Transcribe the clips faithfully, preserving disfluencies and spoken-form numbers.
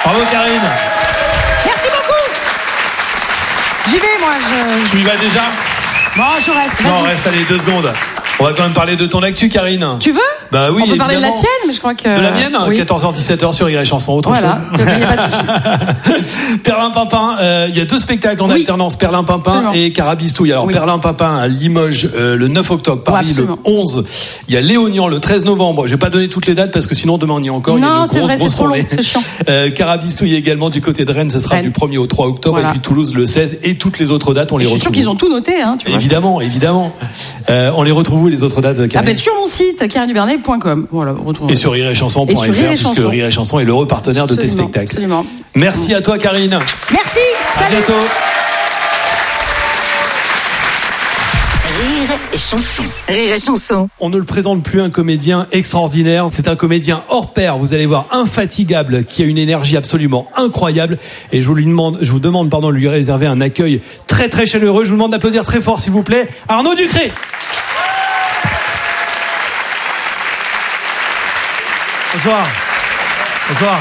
Bravo Karine. Merci beaucoup. J'y vais, moi. Je... Tu y vas déjà? Bon, je reste. Non, reste, allez, deux secondes. On va quand même parler de ton actu, Karine. Tu veux? Bah oui, on peut évidemment. parler de la tienne, mais je crois que... De la mienne, oui. quatorze heures dix-sept heures sur Rire et Chanson, autre voilà. chose. Il n'y a pas de souci. Perlimpinpin, il euh, y a deux spectacles en oui. alternance, Perlimpinpin et Carabistouille. Alors oui. Perlimpinpin à Limoges euh, le neuf octobre, Paris ouais, le onze. Il y a Léognan le treize novembre. Je vais pas donner toutes les dates parce que sinon demain on y est encore. Non, il y a une grosse vrai, grosse tournée. euh, Carabistouille également du côté de Rennes, ce sera Rennes. du premier au trois octobre voilà. Et puis Toulouse le seize et toutes les autres dates on les je retrouve. Je suis sûr qu'ils ont tout noté, hein. Tu vois. Évidemment, évidemment. Euh, on les retrouve où les autres dates, Karine? Ah ben sur mon site karine dubernet point com. Voilà, et sur rire et chanson point f r puisque Rire et Chanson est l'heureux partenaire absolument, de tes spectacles. Absolument. Merci à toi, Karine. Merci. À salut. bientôt. Rire et Chanson. Rire et Chanson. On ne le présente plus, un comédien extraordinaire. C'est un comédien hors pair. Vous allez voir, infatigable, qui a une énergie absolument incroyable. Et je vous lui demande, je vous demande, pardon, de lui réserver un accueil très très chaleureux. Je vous demande d'applaudir très fort, s'il vous plaît, Arnaud Ducré. Bonsoir. Bonsoir.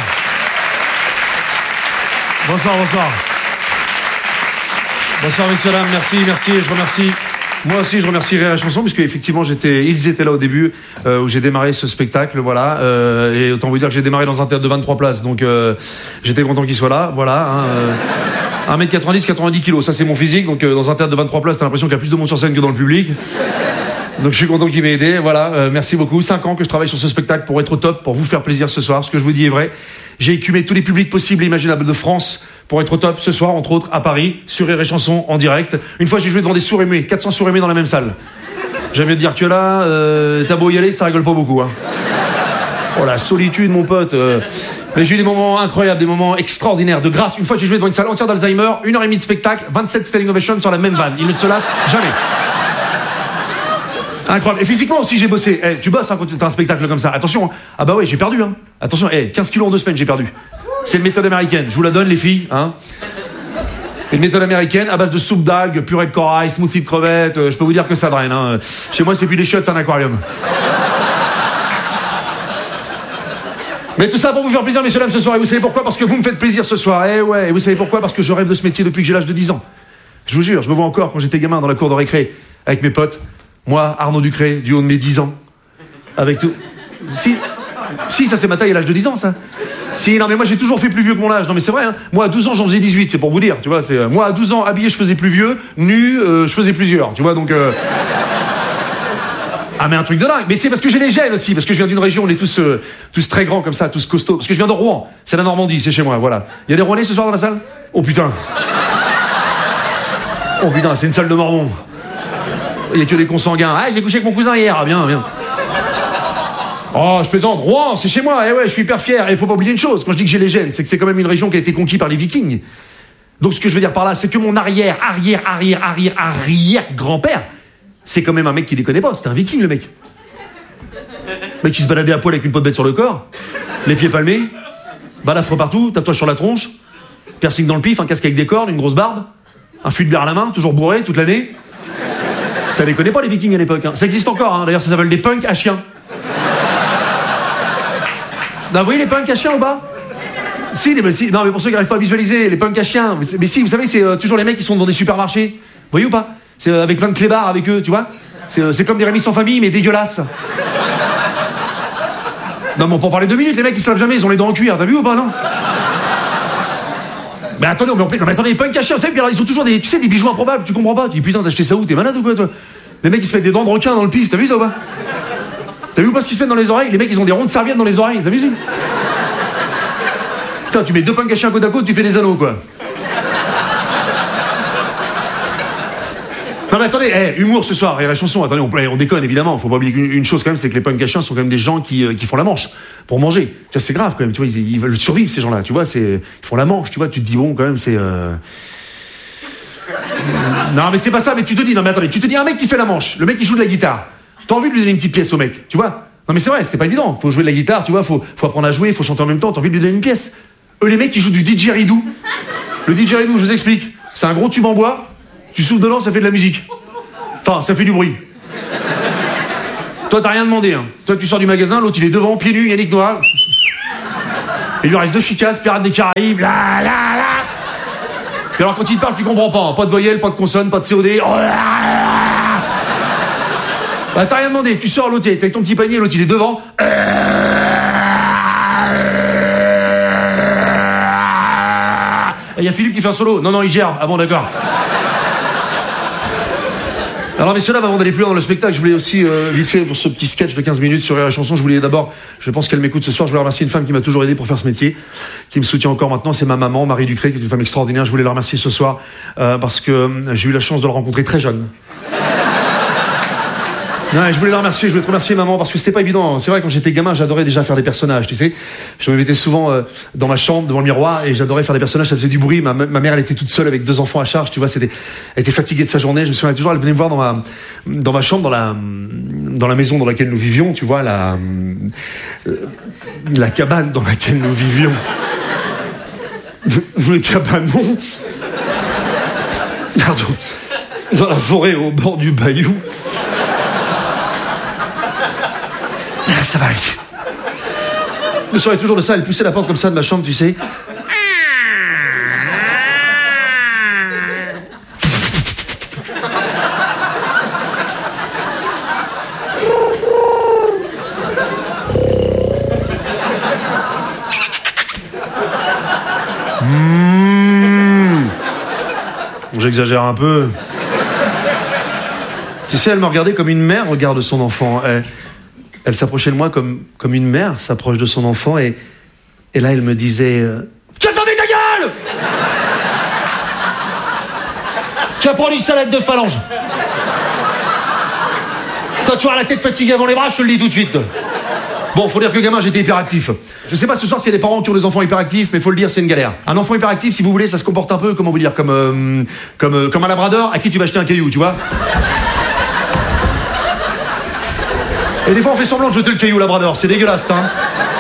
Bonsoir, bonsoir. Bonsoir, messieurs, dames. Merci, merci. Je remercie. Moi aussi, je remercie Rire et Chanson, puisque effectivement, j'étais, ils étaient là au début, euh, où j'ai démarré ce spectacle, voilà. Euh, et autant vous dire que j'ai démarré dans un théâtre de vingt-trois places, donc euh, j'étais content qu'il soit là, voilà. Hein, euh, un mètre quatre-vingt-dix, quatre-vingt-dix kilos, ça c'est mon physique, donc euh, dans un théâtre de vingt-trois places, t'as l'impression qu'il y a plus de monde sur scène que dans le public. Donc je suis content qu'il m'ait aidé, voilà. Euh, merci beaucoup. Cinq ans que je travaille sur ce spectacle pour être au top, pour vous faire plaisir ce soir. Ce que je vous dis est vrai. J'ai écumé tous les publics possibles et imaginables de France pour être au top ce soir, entre autres à Paris, sur Rire et Chanson en direct. Une fois, j'ai joué devant des sourds aimés, quatre cents sourds aimés dans la même salle. J'aime bien te dire que là, euh, t'as beau y aller, ça rigole pas beaucoup. Hein. Oh la solitude, mon pote. Euh... Mais j'ai eu des moments incroyables, des moments extraordinaires, de grâce. Une fois, j'ai joué devant une salle entière d'Alzheimer, une heure et demie de spectacle, vingt-sept standing ovations sur la même vanne. Il ne se lasse jamais. Incroyable. Et physiquement aussi, j'ai bossé. Hey, tu bosses hein, quand t'as un spectacle comme ça. Attention. Hein. Ah bah ouais, j'ai perdu. Hein. Attention. Hey, quinze kilos en deux semaines, j'ai perdu. C'est une méthode américaine. Je vous la donne, les filles. Hein. Une méthode américaine à base de soupe d'algues, purée de corail, smoothie de crevettes. Euh, je peux vous dire que ça draine. Hein. Chez moi, c'est plus des chiottes, c'est un aquarium. Mais tout ça pour vous faire plaisir, messieurs, dames, ce soir. Et vous savez pourquoi? Parce que vous me faites plaisir ce soir. Eh ouais. Et vous savez pourquoi? Parce que je rêve de ce métier depuis que j'ai l'âge de dix ans. Je vous jure, je me vois encore quand j'étais gamin dans la cour de récré avec mes potes. Moi, Arnaud Ducré, du haut de mes dix ans. Avec tout. Si, si ça c'est ma taille à l'âge de dix ans, ça. Si, non, mais moi j'ai toujours fait plus vieux que mon âge. Non, mais c'est vrai, hein. Moi à douze ans, j'en faisais dix-huit, c'est pour vous dire. Tu vois, c'est, euh, moi à douze ans, habillé, je faisais plus vieux. Nu, euh, je faisais plusieurs. Tu vois, donc. Euh... Ah, mais un truc de dingue. Mais c'est parce que j'ai les gènes aussi. Parce que je viens d'une région, on est tous, euh, tous très grands comme ça, tous costauds. Parce que je viens de Rouen. C'est la Normandie, c'est chez moi, voilà. Il y a des Rouennais ce soir dans la salle? Oh putain. Oh putain, c'est une salle de Mormons. Il n'y a que des consanguins. Ah, j'ai couché avec mon cousin hier. Ah, bien, bien. Oh, je plaisante. Rouen, c'est chez moi. Eh ouais, je suis hyper fier. Et il faut pas oublier une chose. Quand je dis que j'ai les gènes, c'est que c'est quand même une région qui a été conquise par les Vikings. Donc, ce que je veux dire par là, c'est que mon arrière, arrière, arrière, arrière, arrière grand-père, c'est quand même un mec qui les connaît pas. C'était un Viking, le mec. Le mec qui se baladait à poil avec une peau de bête sur le corps, les pieds palmés, balafre partout, tatouage sur la tronche, piercing dans le pif, un casque avec des cornes, une grosse barbe, un fût de bière à la main, toujours bourré toute l'année. Ça les connaît pas, les Vikings, à l'époque. Hein. Ça existe encore, hein. D'ailleurs, ça s'appelle des punks à chiens. Non, vous voyez les punks à chiens au bas? Si, les, si, non, mais pour ceux qui n'arrivent pas à visualiser, les punks à chiens, mais, mais si, vous savez, c'est euh, toujours les mecs qui sont dans des supermarchés. Vous voyez ou pas? C'est euh, avec plein de clébards avec eux, tu vois. C'est, euh, c'est comme des Rémi sans famille, mais dégueulasses. Non, mais on peut en parler deux minutes, les mecs, ils se lavent jamais, ils ont les dents en cuir, t'as vu ou pas, non? Mais attendez, mais, on peut... non, mais attendez, les punks à chiens, vous savez, ils ont toujours des, tu sais, des bijoux improbables, tu comprends pas? Tu dis, putain, t'as acheté ça où? T'es malade ou quoi, toi? Les mecs, ils se mettent des dents de requin dans le pif, t'as vu ça ou pas? T'as vu ou pas ce qu'ils se mettent dans les oreilles? Les mecs, ils ont des rondes serviettes dans les oreilles, t'as vu ça? Putain, tu mets deux punks à chiens côte à côte, tu fais des anneaux, quoi. Non mais attendez, hey, humour ce soir, Rire et Chanson, attendez, on, on déconne évidemment, faut pas oublier une, une chose quand même, c'est que les punks à chiens sont quand même des gens qui, euh, qui font la manche pour manger. Tu vois, c'est grave quand même, tu vois, ils, ils veulent survivre ces gens-là, tu vois, c'est, ils font la manche, tu vois, tu te dis bon quand même, c'est... Euh... Non mais c'est pas ça, mais tu te dis, non mais attendez, tu te dis un mec qui fait la manche, le mec qui joue de la guitare, t'as envie de lui donner une petite pièce au mec, tu vois? Non mais c'est vrai, c'est pas évident, faut jouer de la guitare, tu vois, faut, faut apprendre à jouer, faut chanter en même temps, t'as envie de lui donner une pièce. Eux les mecs qui jouent du didgeridoo, le didgeridoo, je vous explique, c'est un gros tube en bois, tu souffles dedans, ça fait de la musique. Enfin, ça fait du bruit. Toi, t'as rien demandé. Hein. Toi, tu sors du magasin, l'autre, il est devant, pieds nus, Yannick Noah. Il lui reste deux chicasses, Pirates des Caraïbes, là, là, là. Puis alors quand il te parle, tu comprends pas. Hein. Pas de voyelle, pas de consonne, pas de C O D. Oh, là, là, là. Bah, t'as rien demandé. Tu sors, l'autre, t'es avec ton petit panier, l'autre, il est devant. Il y a Philippe qui fait un solo. Non, non, il gerbe. Ah bon, d'accord. Alors messieurs dames, avant d'aller plus loin dans le spectacle, je voulais aussi euh, vite fait pour ce petit sketch de quinze minutes sur Rire et Chanson, je voulais d'abord, je pense qu'elle m'écoute ce soir, je voulais remercier une femme qui m'a toujours aidé pour faire ce métier, qui me soutient encore maintenant, c'est ma maman, Marie Ducré, qui est une femme extraordinaire. Je voulais la remercier ce soir euh, parce que euh, j'ai eu la chance de la rencontrer très jeune. Ouais, je voulais la remercier, je voulais te remercier maman parce que c'était pas évident. C'est vrai, quand j'étais gamin, j'adorais déjà faire des personnages, tu sais. Je me mettais souvent euh, dans ma chambre devant le miroir et j'adorais faire des personnages, ça faisait du bruit. Ma, ma mère, elle était toute seule avec deux enfants à charge, tu vois, c'était, elle était fatiguée de sa journée. Je me souviens toujours, elle venait me voir dans ma, dans ma chambre, dans la, dans la maison dans laquelle nous vivions, tu vois, la, la cabane dans laquelle nous vivions. Le cabanon. Pardon. Dans la forêt au bord du bayou. Ça va aller. Je me souviens toujours de ça, elle poussait la porte comme ça de ma chambre, tu sais. Mmh. J'exagère un peu. Tu sais, elle me regardait comme une mère regarde son enfant. Elle... Elle s'approchait de moi comme, comme une mère s'approche de son enfant et, et là elle me disait euh, tu vas fermer ta gueule. Tu vas prendre une salade de phalange. Toi tu auras la tête fatiguée avant les bras, je te le dis tout de suite. Bon, faut dire que gamin j'étais hyperactif. Je sais pas ce soir s'il y a des parents qui ont des enfants hyperactifs, mais faut le dire, c'est une galère. Un enfant hyperactif, si vous voulez, ça se comporte un peu, comment vous dire, comme, euh, comme, euh, comme un labrador à qui tu vas acheter un caillou, tu vois. Et des fois, on fait semblant de jeter le caillou au labrador. C'est dégueulasse, ça. Hein.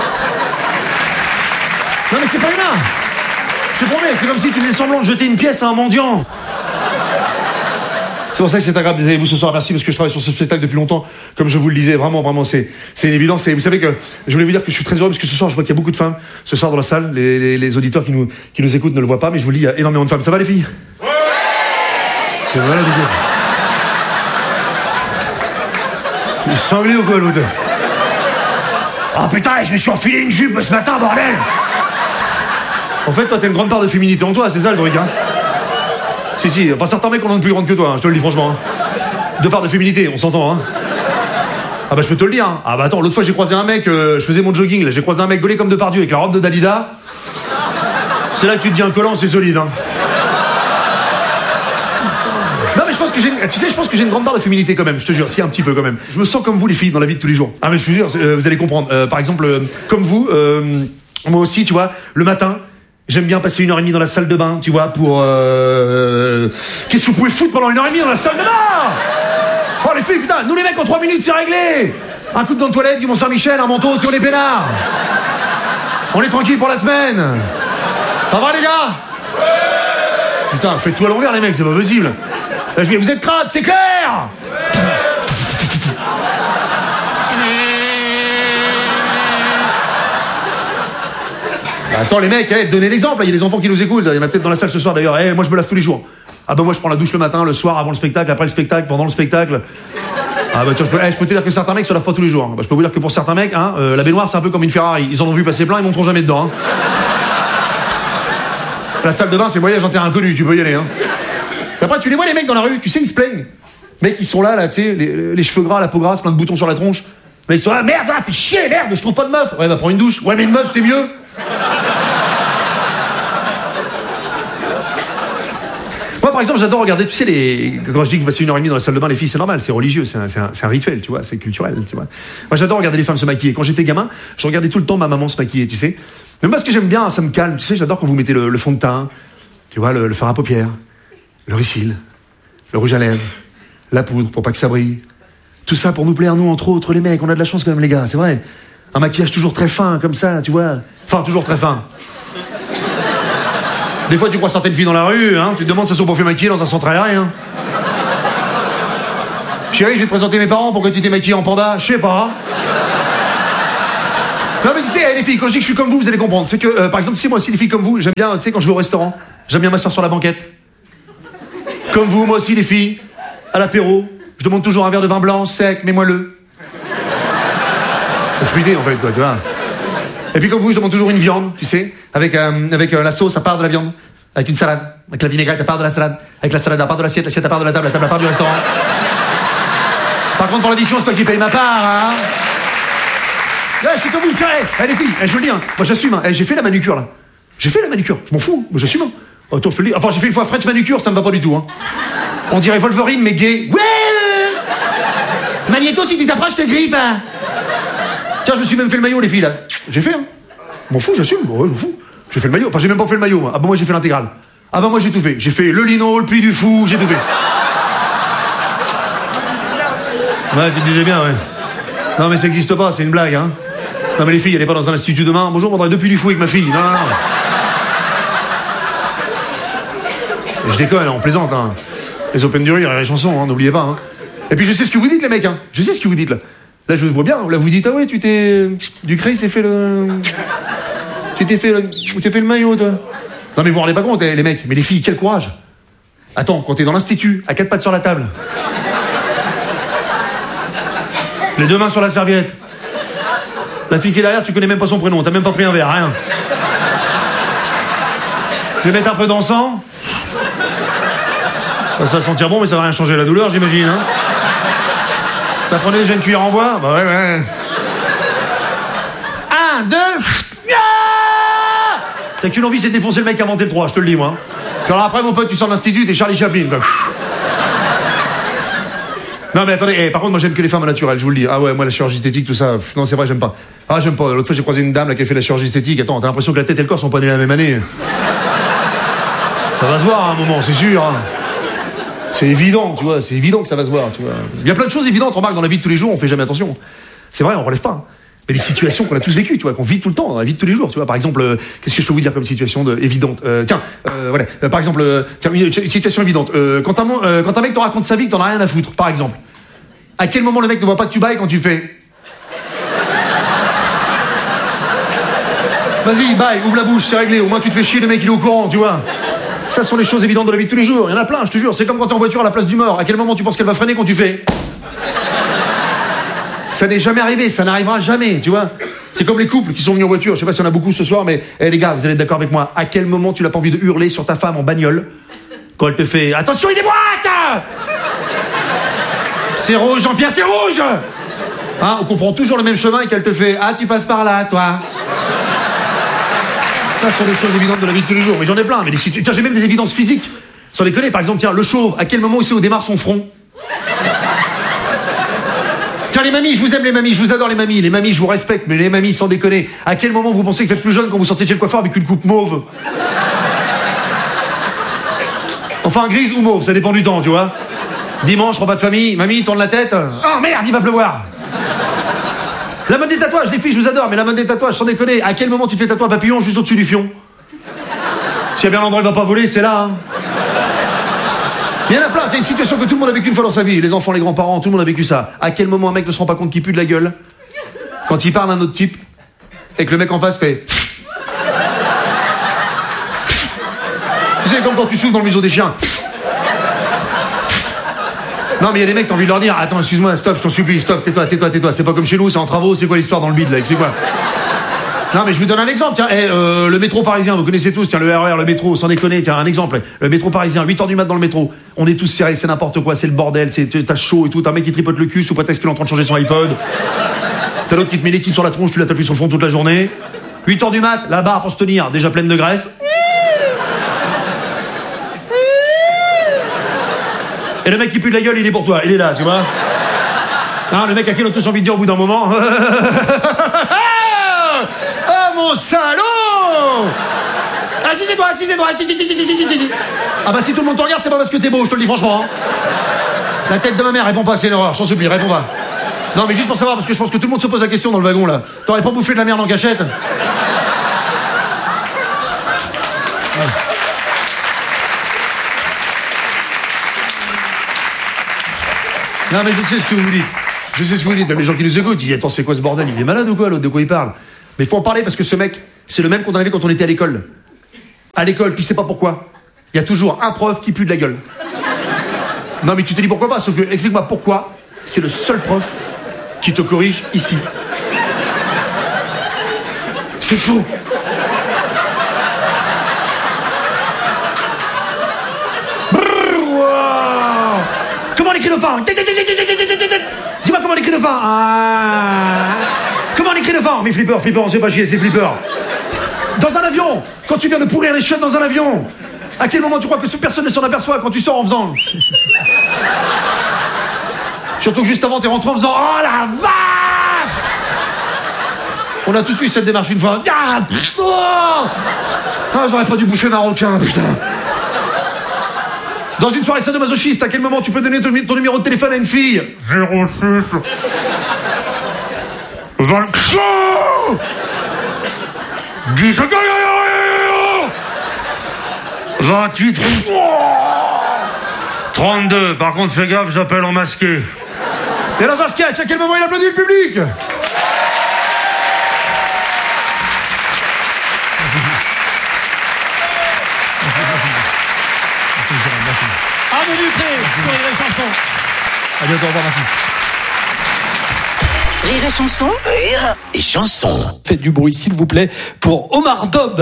Non, mais c'est pas humain. Je te promets, c'est comme si tu faisais semblant de jeter une pièce à un mendiant. C'est pour ça que c'est agréable d'être avec vous ce soir. Merci, parce que je travaille sur ce spectacle depuis longtemps. Comme je vous le disais, vraiment, vraiment, c'est, c'est une évidence. Et vous savez que je voulais vous dire que je suis très heureux, parce que ce soir, je vois qu'il y a beaucoup de femmes. Ce soir, dans la salle, les, les, les auditeurs qui nous, qui nous écoutent ne le voient pas, mais je vous le dis, il y a énormément de femmes. Ça va, les filles? Ouais. Et voilà, les gars. Il est cinglé ou quoi, l'autre? Oh putain, je me suis enfilé une jupe ce matin, bordel! En fait, toi, t'as une grande part de féminité en toi, c'est ça le truc, hein? Si, si, enfin, certains mecs en ont plus grande que toi, hein, je te le dis franchement. Hein. Deux parts de féminité, on s'entend, hein? Ah bah, je peux te le dire, hein. Ah bah, attends, l'autre fois, j'ai croisé un mec, euh, je faisais mon jogging, là, j'ai croisé un mec gaulé comme Depardieu avec la robe de Dalida. C'est là que tu te dis un collant, c'est solide, hein? Je pense que j'ai, tu sais, je pense que j'ai une grande part de féminité quand même, je te jure, si un petit peu quand même. Je me sens comme vous les filles dans la vie de tous les jours. Ah mais je te jure, euh, vous allez comprendre. Euh, par exemple, euh, comme vous, euh, moi aussi, tu vois, le matin, j'aime bien passer une heure et demie dans la salle de bain, tu vois, pour... Euh... Qu'est-ce que vous pouvez foutre pendant une heure et demie dans la salle de bain? Oh les filles, putain, nous les mecs en trois minutes, c'est réglé. Un coup de dans de toilette, du Mont-Saint-Michel, un manteau, si on est peinard. On est tranquille pour la semaine. Ça va les gars? Putain, faites tout à l'envers les mecs, c'est pas possible. Là, je dis, vous êtes crades, c'est clair. Attends les mecs, hey, donnez l'exemple, il y a des enfants qui nous écoutent, il y en a peut-être dans la salle ce soir d'ailleurs. Hey, moi je me lave tous les jours. Ah bah moi je prends la douche le matin, le soir, avant le spectacle, après le spectacle, pendant le spectacle. Ah bah tiens, je peux, hey, je peux te dire que certains mecs se lavent pas tous les jours. Bah, je peux vous dire que pour certains mecs, hein, euh, la baignoire c'est un peu comme une Ferrari. Ils en ont vu passer plein, ils monteront jamais dedans. Hein. La salle de bain c'est voyage en terre inconnue, tu peux y aller. Hein. Après tu les vois les mecs dans la rue, tu sais ils se plaignent. Mecs ils sont là, là, tu sais, les, les cheveux gras, la peau grasse, plein de boutons sur la tronche. Mais ils sont là, merde, là, fais chier, merde, je trouve pas de meuf. Ouais bah prends une douche. Ouais mais une meuf c'est mieux. Moi, par exemple, j'adore regarder, tu sais, les... quand je dis que vous passez une heure et demie dans la salle de bain, les filles, c'est normal, c'est religieux, c'est un, c'est un, c'est un rituel, tu vois, c'est culturel, tu vois. Moi, j'adore regarder les femmes se maquiller. Quand j'étais gamin, je regardais tout le temps ma maman se maquiller, tu sais. Même parce que j'aime bien, ça me calme, tu sais, j'adore quand vous mettez le, le fond de teint, tu vois, le, le fard à paupières, le ricil, le rouge à lèvres, la poudre pour pas que ça brille. Tout ça pour nous plaire, nous, entre autres, les mecs, on a de la chance quand même, les gars, c'est vrai. Un maquillage toujours très fin, comme ça, tu vois. Enfin, toujours très fin. Des fois, tu crois certaines filles dans la rue, hein, tu te demandes si elles sont pour faire maquiller dans un centre aérien. Chérie, je vais te présenter mes parents, pourquoi tu t'es maquillée en panda? Je sais pas. Non mais tu sais, les filles, quand je dis que je suis comme vous, vous allez comprendre. C'est que, euh, par exemple, si moi aussi, les filles comme vous, j'aime bien, tu sais, quand je vais au restaurant, j'aime bien m'asseoir sur la banquette. Comme vous, moi aussi, les filles, à l'apéro, je demande toujours un verre de vin blanc, sec, mais moelleux. Fruité, en fait, quoi, tu vois. Et puis, comme vous, je demande toujours une viande, tu sais, avec, euh, avec euh, la sauce à part de la viande, avec une salade, avec la vinaigrette à part de la salade, avec la salade à part de l'assiette, l'assiette à part de la table, la table à part du restaurant. Par contre, pour l'addition, c'est toi qui paye ma part, hein. Là, je suis comme vous, tiens, hey, les filles, hey, je veux le dire, hein. Moi j'assume, hein. Hey, j'ai fait la manucure, là. J'ai fait la manucure, je m'en fous, moi j'assume. Hein. Attends, je te le dis. Enfin, j'ai fait une fois French manucure, ça me va pas du tout, hein. On dirait Wolverine, mais gay. Ouais. Magnéto, si tu t'approches, je te griffe, hein. Tiens, je me suis même fait le maillot, les filles, là. J'ai fait, hein. Je m'en fous, j'assume, bon, ouais, je m'en fous. J'ai fait le maillot, enfin, j'ai même pas fait le maillot, moi. Ah bah, moi, j'ai fait l'intégrale. Ah bah, moi, j'ai tout fait. J'ai fait le lino, le puits du fou, j'ai tout fait. Ouais, tu te disais bien, ouais. Non, mais ça n'existe pas, c'est une blague, hein. Non, mais les filles, elle est pas dans un institut demain. Bonjour, on voudrait deux puits du fou avec ma fille. Non, non, non. Et je déconne, on plaisante, hein. Les Open du rire et les chansons, hein, n'oubliez pas, hein. Et puis je sais ce que vous dites, les mecs, hein. Je sais ce que vous dites, là. Là, je vois bien, là, vous dites, ah ouais, tu t'es... Ducré, il s'est fait le... Tu t'es fait le... Tu t'es fait le maillot, toi. Non, mais vous vous rendez pas compte, les mecs. Mais les filles, quel courage. Attends, quand t'es dans l'institut, à quatre pattes sur la table... Les deux mains sur la serviette. La fille qui est derrière, tu connais même pas son prénom, t'as même pas pris un verre, rien. Je vais mettre un peu d'encens. Ça va sentir bon, mais ça va rien changer la douleur, j'imagine, hein. T'as prenez déjà une cuillère en bois? Bah ouais, ouais. Un, deux... T'as qu'une envie, c'est de défoncer le mec qui a inventé le trois, je te le dis, moi. Puis alors après, mon pote, tu sors de l'institut, t'es Charlie Chaplin, quoi. Non mais attendez, eh, par contre moi j'aime que les femmes naturelles, je vous le dis. Ah ouais, moi la chirurgie esthétique, tout ça, pff, non c'est vrai, j'aime pas. Ah j'aime pas, l'autre fois j'ai croisé une dame là qui a fait la chirurgie esthétique, attends, t'as l'impression que la tête et le corps sont pas nés la même année. Ça va se voir à un moment, c'est sûr. Hein. C'est évident, tu vois, c'est évident que ça va se voir, tu vois. Il y a plein de choses évidentes, remarque, dans la vie de tous les jours, on fait jamais attention. C'est vrai, on relève pas. Hein. Mais les situations qu'on a tous vécues, tu vois, qu'on vit tout le temps, dans la vie de tous les jours, tu vois. Par exemple, euh, qu'est-ce que je peux vous dire comme situation de, évidente euh, Tiens, euh, voilà. Euh, par exemple, euh, tiens, une, une situation évidente. Euh, quand, un, euh, quand un mec te raconte sa vie, que t'en as rien à foutre, par exemple. À quel moment le mec ne voit pas que tu bailles quand tu fais Vas-y, baille, ouvre la bouche, c'est réglé. Au moins tu te fais chier, le mec il est au courant, tu vois. Ça ce sont les choses évidentes de la vie de tous les jours. Il y en a plein, je te jure. C'est comme quand t'es en voiture à la place du mort. À quel moment tu penses qu'elle va freiner quand tu fais Ça n'est jamais arrivé, ça n'arrivera jamais, tu vois. C'est comme les couples qui sont venus en voiture. Je sais pas si y en a beaucoup ce soir, mais hey, les gars, vous allez être d'accord avec moi. À quel moment tu n'as pas envie de hurler sur ta femme en bagnole quand elle te fait attention, il déboîte. C'est rouge, Jean-Pierre, c'est rouge. Hein, on comprend toujours le même chemin et qu'elle te fait ah, tu passes par là, toi. Ça, ce sont des choses évidentes de la vie de tous les jours. Mais j'en ai plein. Mais des... Tiens, j'ai même des évidences physiques. Sans déconner, par exemple, tiens, le chauve, à quel moment il sait où démarre son front? Tiens, les mamies, je vous aime les mamies, je vous adore les mamies. Les mamies, je vous respecte, mais les mamies, sans déconner, à quel moment vous pensez que vous êtes plus jeune quand vous sortez de chez le coiffeur avec une coupe mauve? Enfin, grise ou mauve, ça dépend du temps, tu vois. Dimanche, repas de famille, mamie, tourne la tête. Oh merde, il va pleuvoir. La mode des tatouages, les filles, je vous adore, mais la mode des tatouages, sans déconner, à quel moment tu te fais tatouer un papillon juste au-dessus du fion? S'il y a bien l'endroit où il va pas voler, c'est là. Hein. Il y en a plein, c'est une situation que tout le monde a vécu une fois dans sa vie. Les enfants, les grands-parents, tout le monde a vécu ça. À quel moment un mec ne se rend pas compte qu'il pue de la gueule quand il parle à un autre type et que le mec en face fait. Tu sais, comme quand tu souffles dans le museau des chiens. Non mais il y a des mecs, t'as envie de leur dire attends, excuse-moi, stop, je t'en supplie, stop, tais-toi, tais-toi, tais-toi. C'est pas comme chez nous, c'est en travaux, c'est quoi l'histoire dans le bide là, explique-moi. Non mais je vous donne un exemple, tiens, hey, euh, le métro parisien, vous connaissez tous, tiens, le R E R, le métro, sans déconner, tiens, un exemple, le métro parisien, huit heures du mat dans le métro, on est tous serrés, c'est n'importe quoi, c'est le bordel, c'est, t'as chaud et tout, t'as un mec qui tripote le cul sous prétexte qu'il est en train de changer son iPod, t'as l'autre qui te met l'équipe sur la tronche, tu l'as tapé sur le front toute la journée, huit heures du mat, la barre pour se tenir, déjà pleine de graisse. Et le mec qui pue de la gueule, il est pour toi, il est là, tu vois. Hein, le mec à qui on a tous envie de dire au bout d'un moment. Oh mon salaud! Assisez-toi, assisez-toi, assisez-toi. Ah bah si tout le monde te regarde, c'est pas parce que t'es beau, je te le dis franchement. Hein. La tête de ma mère, réponds pas, c'est une erreur, je t'en supplie, réponds pas. Non mais juste pour savoir, parce que je pense que tout le monde se pose la question dans le wagon là. T'aurais pas bouffé de la merde en cachette? Ouais. Non mais je sais ce que vous dites. Je sais ce que vous dites. Même les gens qui nous écoutent, ils disent attends c'est quoi ce bordel? Il est malade ou quoi l'autre? De quoi il parle? Mais il faut en parler parce que ce mec, c'est le même qu'on avait quand on était à l'école. À l'école, tu sais pas pourquoi. Il y a toujours un prof qui pue de la gueule. Non mais tu te dis pourquoi pas, sauf que explique-moi pourquoi c'est le seul prof qui te corrige ici. C'est faux. Comment on écrit le vent? Dis-moi comment on écrit le vent. Ah. Comment on écrit le vent? Mais flipper, flipper, on sait pas chier, c'est flipper. Dans un avion, quand tu viens de pourrir les chiottes dans un avion, à quel moment tu crois que personne ne s'en aperçoit quand tu sors en faisant... Surtout que juste avant, t'es rentré en faisant... Oh la vache! On a tous eu cette démarche une fois. Ah, pff, oh ah, j'aurais pas dû bouffer marocain, putain. Dans une soirée sadomasochiste, à quel moment tu peux donner ton, ton numéro de téléphone à une fille? zéro six vingt-quatre dix-sept vingt-huit trente-deux. Par contre, fais gaffe, j'appelle en masqué. Et dans un sketch, à quel moment il applaudit le public? Arnaud Dupré sur Rire et Chanson. À bientôt, au revoir, merci. Rire et Chanson. Rire et Chanson. Faites du bruit, s'il vous plaît, pour Omar Dob.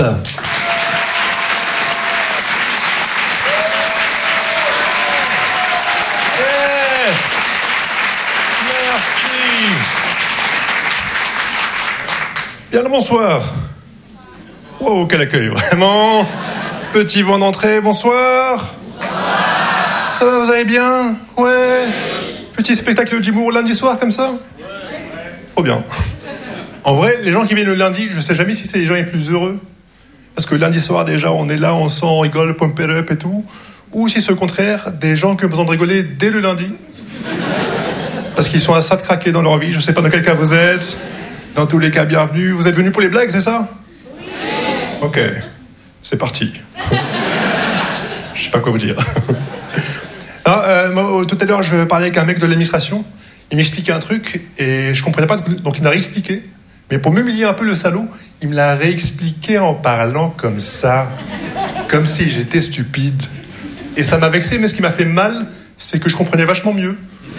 Yes. Merci. Bien le bonsoir. Wow, quel accueil, vraiment. Petit vent d'entrée, bonsoir. Ça va, vous allez bien? Ouais. Petit spectacle d'humour lundi soir, comme ça? Trop bien. En vrai, les gens qui viennent le lundi, je sais jamais si c'est les gens les plus heureux. Parce que lundi soir, déjà, on est là, on sent, on rigole, pump it up et tout. Ou si c'est au contraire, des gens qui ont besoin de rigoler dès le lundi. Parce qu'ils sont à ça de craquer dans leur vie. Je sais pas dans quel cas vous êtes. Dans tous les cas, bienvenue. Vous êtes venus pour les blagues, c'est ça? Oui. Ok. C'est parti. Je sais pas quoi vous dire. Ah, euh, moi, tout à l'heure, je parlais avec un mec de l'administration. Il m'expliquait un truc et je comprenais pas, donc il m'a réexpliqué. Mais pour m'humilier un peu, le salaud, il me l'a réexpliqué en parlant comme ça. Comme si j'étais stupide. Et ça m'a vexé, mais ce qui m'a fait mal, c'est que je comprenais vachement mieux.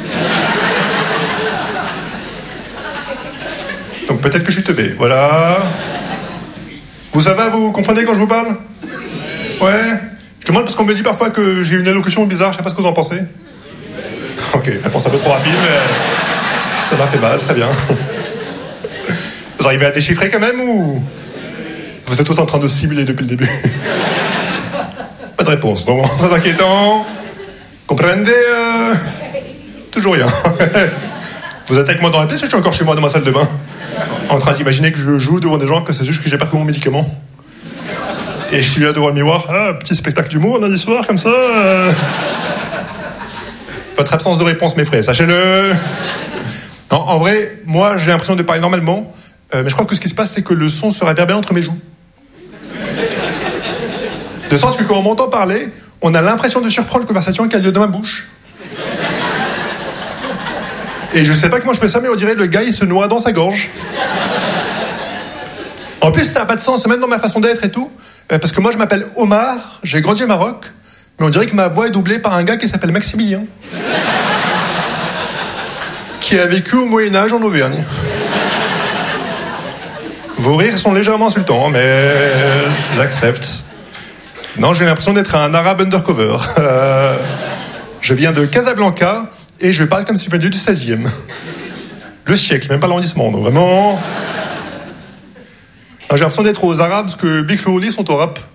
Donc peut-être que je suis teubé, voilà. Vous ça va, vous comprenez quand je vous parle? Ouais. Je demande parce qu'on me dit parfois que j'ai une allocution bizarre, je sais pas ce que vous en pensez. Ok, réponse un peu trop rapide, mais ça m'a fait mal, très bien. Vous arrivez à déchiffrer quand même ou vous êtes tous en train de simuler depuis le début? Pas de réponse, vraiment très inquiétant. Comprendez euh... Toujours rien. Vous êtes avec moi dans la pièce ou je suis encore chez moi dans ma salle de bain? En train d'imaginer que je joue devant des gens que c'est juste que j'ai pas pris mon médicament. Et je suis là devant le miroir, ah, petit spectacle d'humour lundi soir, comme ça. Euh... Votre absence de réponse m'effraie, sachez-le. Non, en vrai, moi, j'ai l'impression de parler normalement, euh, mais je crois que ce qui se passe, c'est que le son se réverbère entre mes joues. De sorte que quand on m'entend parler, on a l'impression de surprendre la conversation qui a lieu dans ma bouche. Et je sais pas comment je fais ça, mais on dirait le gars, il se noie dans sa gorge. En plus, ça n'a pas de sens, même dans ma façon d'être et tout. Euh, parce que moi, je m'appelle Omar, j'ai grandi au Maroc, mais on dirait que ma voix est doublée par un gars qui s'appelle Maximilien. Qui a vécu au Moyen-Âge en Auvergne. Vos rires sont légèrement insultants, mais j'accepte. Non, j'ai l'impression d'être un arabe undercover. Euh, je viens de Casablanca et je parle comme si je venais du seizième. Le siècle, même pas l'arrondissement, donc vraiment... J'ai l'impression d'être aux Arabes parce que Big Flo et Oli sont au rap.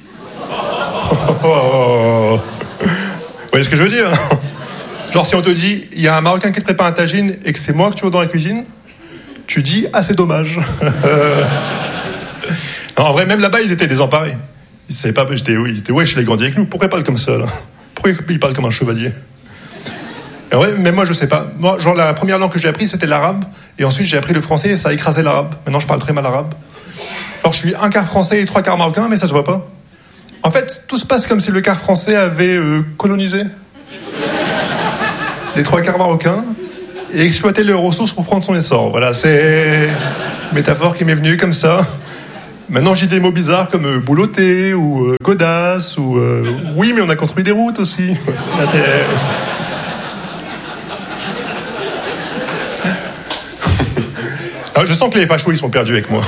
Vous voyez ce que je veux dire? Genre si on te dit, il y a un Marocain qui te prépare un tagine et que c'est moi que tu vois dans la cuisine, tu dis, ah c'est dommage. Non, en vrai, même là-bas, ils étaient désemparés. Ils savaient pas, j'étais, ils étaient, ouais, je l'ai grandi avec nous, pourquoi il parle comme ça là? Pourquoi il parle comme un chevalier? En vrai, mais moi je sais pas. Moi, genre la première langue que j'ai appris c'était l'arabe, et ensuite j'ai appris le français et ça a écrasé l'arabe. Maintenant je parle très mal arabe. Alors je suis un quart français et trois quarts marocain, mais ça se voit pas. En fait, tout se passe comme si le quart français avait euh, colonisé les trois quarts marocains, et exploiter leurs ressources pour prendre son essor. Voilà, c'est une métaphore qui m'est venue comme ça. Maintenant, j'ai des mots bizarres comme euh, boulotter ou euh, godasse ou euh, oui, mais on a construit des routes aussi. Alors, je sens que les fachos, ils sont perdus avec moi.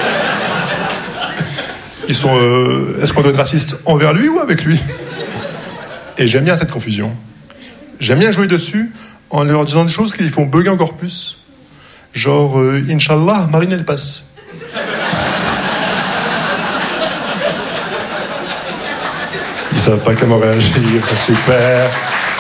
Ils sont. Euh, est-ce qu'on doit être raciste envers lui ou avec lui? Et j'aime bien cette confusion. J'aime bien jouer dessus en leur disant des choses qui les font bugger encore plus. Genre, euh, Inch'Allah, Marine, elle passe. Ils savent pas comment réagir, c'est super.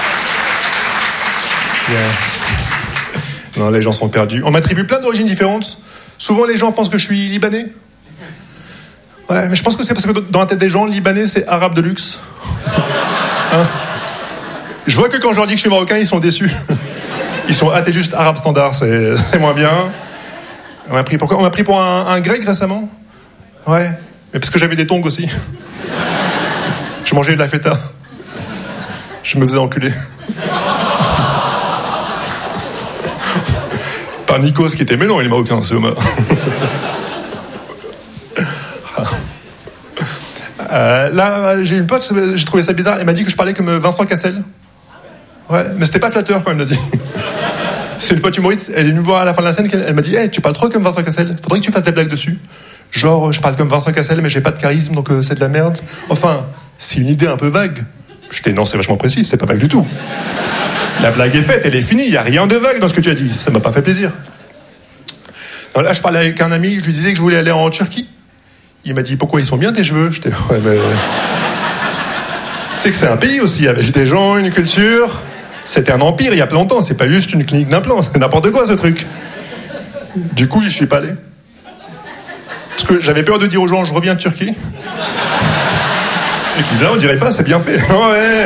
Yes. Non, les gens sont perdus. On m'attribue plein d'origines différentes. Souvent, les gens pensent que je suis libanais. Ouais, mais je pense que c'est parce que dans la tête des gens, libanais, c'est arabe de luxe. Hein? Je vois que quand je leur dis que je suis marocain, ils sont déçus. Ils sont, ah, t'es juste arabe standard, c'est, c'est moins bien. On m'a pris pour quoi? On m'a pris pour un, un grec récemment. Ouais, mais parce que j'avais des tongs aussi. Je mangeais de la feta. Je me faisais enculer. Par Nikos qui était, mais non, il est marocain, c'est Omar. euh, là, j'ai une pote, j'ai trouvé ça bizarre, elle m'a dit que je parlais comme Vincent Cassel. Ouais, mais c'était pas flatteur quand elle me l'a dit. C'est une pote humoriste, elle est venue me voir à la fin de la scène, elle m'a dit hey, tu parles trop comme Vincent Cassel, faudrait que tu fasses des blagues dessus. Genre, je parle comme Vincent Cassel, mais j'ai pas de charisme, donc euh, c'est de la merde. Enfin, c'est une idée un peu vague. J'étais, non, c'est vachement précis, c'est pas vague du tout. La blague est faite, elle est finie, il y a rien de vague dans ce que tu as dit. Ça m'a pas fait plaisir. Alors là, je parlais avec un ami, je lui disais que je voulais aller en Turquie. Il m'a dit, pourquoi ils sont bien tes cheveux? J'étais, ouais, mais... tu sais que c'est un pays aussi, avec des gens, une culture. C'était un empire il y a plein de temps, c'est pas juste une clinique d'implants, c'est n'importe quoi ce truc. Du coup, j'y suis pas allé. Parce que j'avais peur de dire aux gens, je reviens de Turquie. Et qu'ils disaient, on dirait pas, c'est bien fait. Ouais.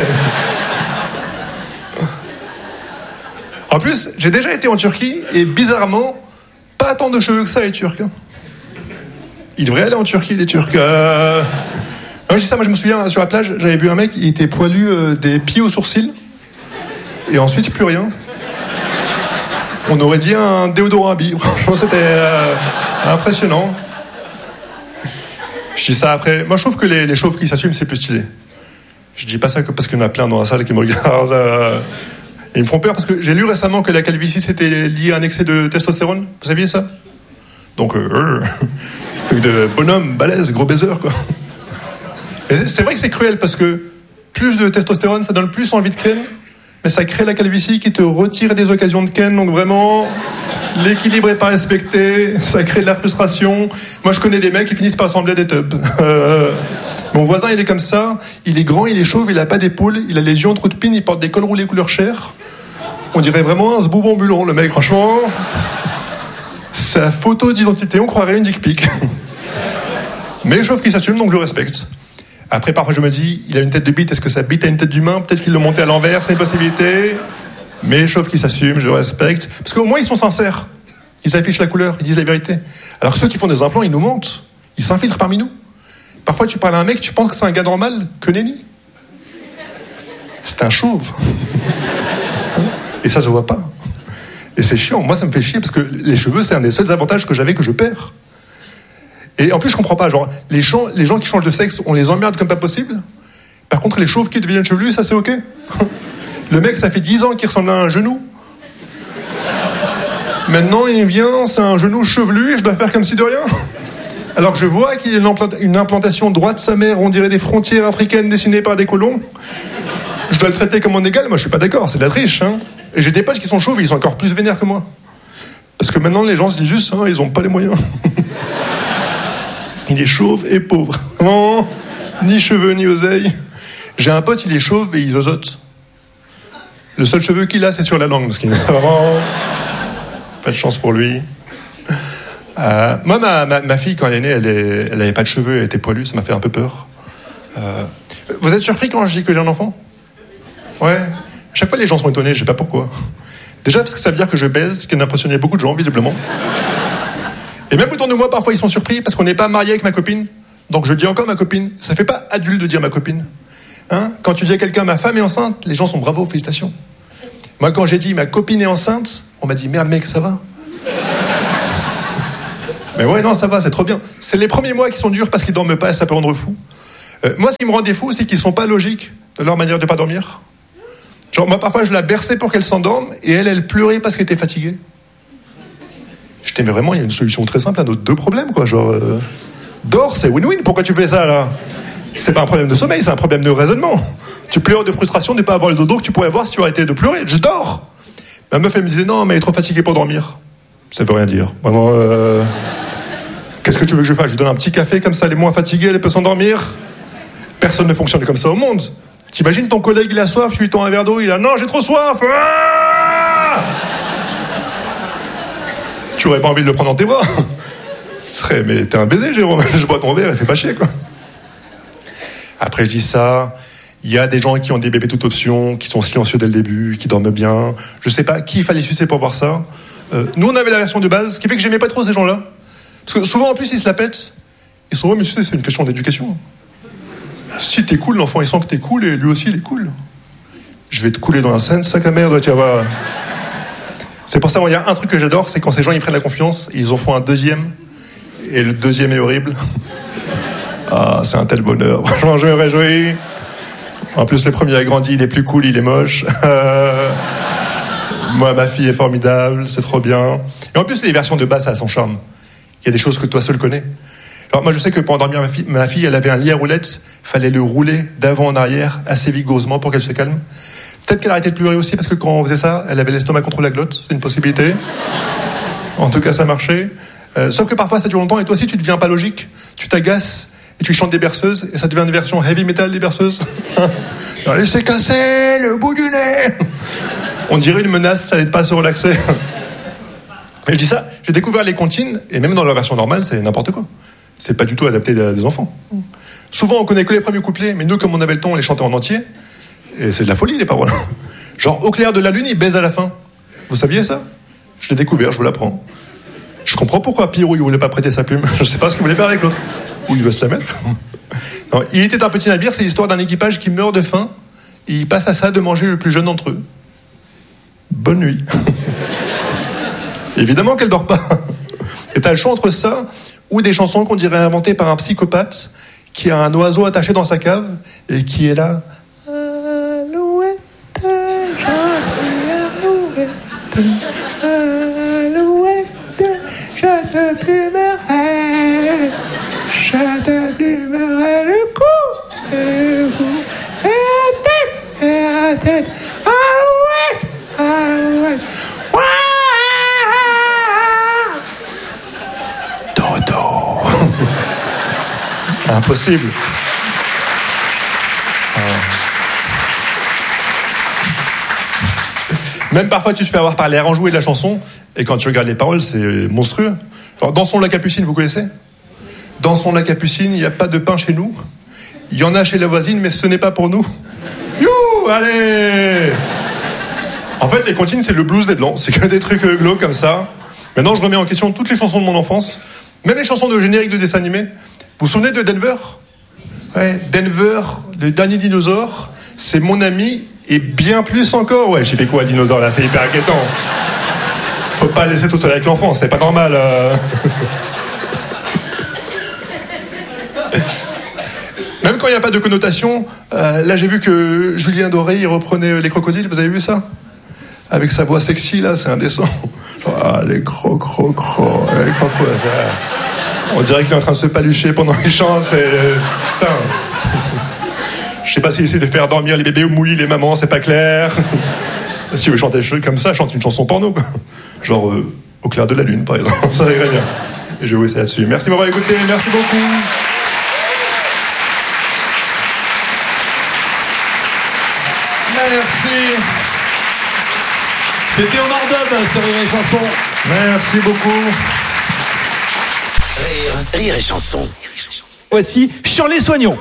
En plus, j'ai déjà été en Turquie, et bizarrement, pas tant de cheveux que ça, les Turcs. Ils devraient aller en Turquie, les Turcs. Euh... Non, je dis ça, moi je me souviens, sur la plage, j'avais vu un mec, il était poilu euh, des pieds aux sourcils, et ensuite plus rien. On aurait dit un déodorant à billes. Franchement, c'était euh, impressionnant. Je dis ça après. Moi, je trouve que les, les chauves qui s'assument, c'est plus stylé. Je dis pas ça que parce qu'il y en a plein dans la salle qui me regardent. Euh, et ils me font peur parce que j'ai lu récemment que la calvitie, c'était lié à un excès de testostérone. Vous saviez ça? Donc, euh, truc de bonhomme, balèze, gros baiser, quoi. Et c'est, c'est vrai que c'est cruel parce que plus de testostérone, ça donne plus envie de ken, mais ça crée la calvitie qui te retire des occasions de ken. Donc vraiment, l'équilibre est pas respecté, ça crée de la frustration. Moi, je connais des mecs qui finissent par ressembler à des tubs. Euh, mon voisin, il est comme ça. Il est grand, il est chauve, il a pas d'épaule, il a les yeux en trou de pine, il porte des cols roulés couleur chair. On dirait vraiment un zboub ambulant, le mec, franchement. Sa photo d'identité, on croirait une dick pic. Mais je trouve qu'il s'assume, donc je respecte. Après, parfois, je me dis, il a une tête de bite, est-ce que sa bite a une tête d'humain? Peut-être qu'il l'a monté à l'envers, c'est une possibilité. Mais je trouve qu'ils s'assument, je respecte. Parce qu'au moins, ils sont sincères. Ils affichent la couleur, ils disent la vérité. Alors ceux qui font des implants, ils nous mentent. Ils s'infiltrent parmi nous. Parfois, tu parles à un mec, tu penses que c'est un gars normal, que nenni. C'est un chauve. Et ça se voit pas. Et c'est chiant. Moi, ça me fait chier parce que les cheveux, c'est un des seuls avantages que j'avais que je perds. Et en plus, je comprends pas. Genre, les gens, les gens qui changent de sexe, on les emmerde comme pas possible. Par contre, les chauves qui deviennent chevelus, ça c'est ok. Le mec, ça fait dix ans qu'il ressemble à un genou. Maintenant, il vient, c'est un genou chevelu, et je dois faire comme si de rien. Alors que je vois qu'il y a une, implant- une implantation droite de sa mère, on dirait des frontières africaines dessinées par des colons. Je dois le traiter comme mon égal. Moi, je suis pas d'accord, c'est de la triche. Hein. Et j'ai des potes qui sont chauves, ils sont encore plus vénères que moi. Parce que maintenant, les gens se disent juste, hein, ils ont pas les moyens. Il est chauve et pauvre. Non, ni cheveux, ni oseille. J'ai un pote, il est chauve et il zozote. Le seul cheveu qu'il a, c'est sur la langue. Parce qu'il n'a vraiment pas de chance pour lui. Euh, moi, ma, ma, ma fille, quand elle est née, elle, est, elle avait pas de cheveux, elle était poilue, ça m'a fait un peu peur. Euh, vous êtes surpris quand je dis que j'ai un enfant? Ouais. À chaque fois, les gens sont étonnés, je sais pas pourquoi. Déjà, parce que ça veut dire que je baise, ce qui a impressionné beaucoup de gens, visiblement. Et même autour de moi, parfois, ils sont surpris parce qu'on n'est pas marié avec ma copine. Donc, je dis encore ma copine. Ça fait pas adulte de dire ma copine. Hein? Quand tu dis à quelqu'un, ma femme est enceinte, les gens sont bravo, félicitations. Moi, quand j'ai dit ma copine est enceinte, on m'a dit merde mec, ça va? Mais ouais, non, ça va, c'est trop bien. C'est les premiers mois qui sont durs parce qu'ils dorment pas et ça peut rendre fou. Euh, moi, ce qui me rendait fou, c'est qu'ils sont pas logiques de leur manière de pas dormir. Genre, moi, parfois, je la berçais pour qu'elle s'endorme et elle, elle pleurait parce qu'elle était fatiguée. Je t'aimais vraiment, il y a une solution très simple à nos deux problèmes, quoi. Genre, euh, dors, c'est win-win. Pourquoi tu fais ça, là? C'est pas un problème de sommeil, c'est un problème de raisonnement. Tu pleures de frustration de ne pas avoir le dodo que tu pourrais avoir si tu arrêtais de pleurer. Je dors. Ma meuf, elle me disait non, mais elle est trop fatiguée pour dormir. Ça veut rien dire. Vraiment, euh... qu'est-ce que tu veux que je fasse? Je lui donne un petit café, comme ça, elle est moins fatiguée, elle peut s'endormir. Personne ne fonctionne comme ça au monde. T'imagines ton collègue, il a soif, tu lui tends un verre d'eau, il a non, j'ai trop soif. Ah tu aurais pas envie de le prendre dans tes bras. Ce serait, mais t'es un baiser, Jérôme. Je bois ton verre, et fais pas chier, quoi. Après, je dis ça. Il y a des gens qui ont des bébés toute option, qui sont silencieux dès le début, qui dorment bien. Je sais pas qui il fallait sucer pour voir ça. Euh, nous, on avait la version de base, ce qui fait que j'aimais pas trop ces gens-là. Parce que souvent, en plus, ils se la pètent. Ils sont, ouais, mais tu sais, c'est une question d'éducation. Si t'es cool, l'enfant, il sent que t'es cool, et lui aussi, il est cool. Je vais te couler dans la scène, sac à merde, tu vas voir. C'est pour ça, il y a un truc que j'adore, c'est quand ces gens, ils prennent la confiance, ils en font un deuxième, et le deuxième est horrible. Ah, c'est un tel bonheur. Franchement, je me réjouis. En plus, le premier a grandi, il est plus cool, il est moche. Euh... Moi, ma fille est formidable, c'est trop bien. Et en plus, les versions de base, ça a son charme. Il y a des choses que toi seul connais. Alors moi, je sais que pour endormir ma fille, ma fille, elle avait un lit à roulettes. Il fallait le rouler d'avant en arrière, assez vigoureusement pour qu'elle se calme. Peut-être qu'elle arrêtait de pleurer aussi, parce que quand on faisait ça, elle avait l'estomac contre la glotte. C'est une possibilité. En tout cas, ça marchait. Euh, sauf que parfois, ça dure longtemps, et toi aussi, tu deviens pas logique. Tu t'agaces, et tu chantes des berceuses, et ça devient une version heavy metal des berceuses. Allez, c'est cassé, le bout du nez. On dirait une menace, ça n'aide pas à se relaxer. Mais je dis ça, j'ai découvert les comptines, et même dans leur version normale, c'est n'importe quoi. C'est pas du tout adapté à des enfants. Souvent, on connaît que les premiers couplets, mais nous, comme on avait le temps, on les chantait en entier. Et c'est de la folie, les paroles. Genre, au clair de la lune, il baise à la fin. Vous saviez ça? Je l'ai découvert, je vous l'apprends. Je comprends pourquoi Pierrot, il voulait pas prêter sa plume. Je sais pas ce qu'il voulait faire avec l'autre. Ou il veut se la mettre. Non, il était un petit navire, c'est l'histoire d'un équipage qui meurt de faim, et il passe à ça de manger le plus jeune d'entre eux. Bonne nuit. Évidemment qu'elle dort pas. Et t'as le choix entre ça ou des chansons qu'on dirait inventées par un psychopathe qui a un oiseau attaché dans sa cave et qui est là. Alouette, alouette, alouette, je te plumerai, je te plumerai le cou, et vous, et la tête, et la tête, alouette, alouette, ouah. Impossible. Ah. Même parfois, tu te fais avoir par l'air enjoué de la chanson, et quand tu regardes les paroles, c'est monstrueux. Genre, Dansons la Capucine, vous connaissez? Dansons la Capucine, il n'y a pas de pain chez nous. Il y en a chez la voisine, mais ce n'est pas pour nous. You, allez. En fait, les comptines, c'est le blues des Blancs. C'est que des trucs glauques comme ça. Maintenant, je remets en question toutes les chansons de mon enfance, même les chansons de générique de dessins animés. Vous vous souvenez de Denver? Ouais, Denver, le dernier dinosaure, c'est mon ami, et bien plus encore. Ouais, j'ai fait quoi, dinosaure, là? C'est hyper inquiétant. Faut pas laisser tout seul avec l'enfant, c'est pas normal. Euh... Même quand il n'y a pas de connotation, euh, là j'ai vu que Julien Doré, il reprenait Les Crocodiles, vous avez vu ça? Avec sa voix sexy, là, c'est indécent. Genre, ah, les cro cro cro, les cro cro. On dirait qu'il est en train de se palucher pendant qu'il chante, c'est... Putain. Je sais pas s'il essaie de faire dormir les bébés ou mouiller les mamans, c'est pas clair. Si tu veux chanter comme ça, chante une chanson porno, quoi. Genre, euh, Au clair de la lune, par exemple. Ça irait bien. Et je vais vous laisser là-dessus. Merci de m'avoir écouté, merci beaucoup. Merci. C'était Omar Dub sur Rire et Chanson. Merci beaucoup. Rire, Rire et Chanson. Voici Shirley Soignon.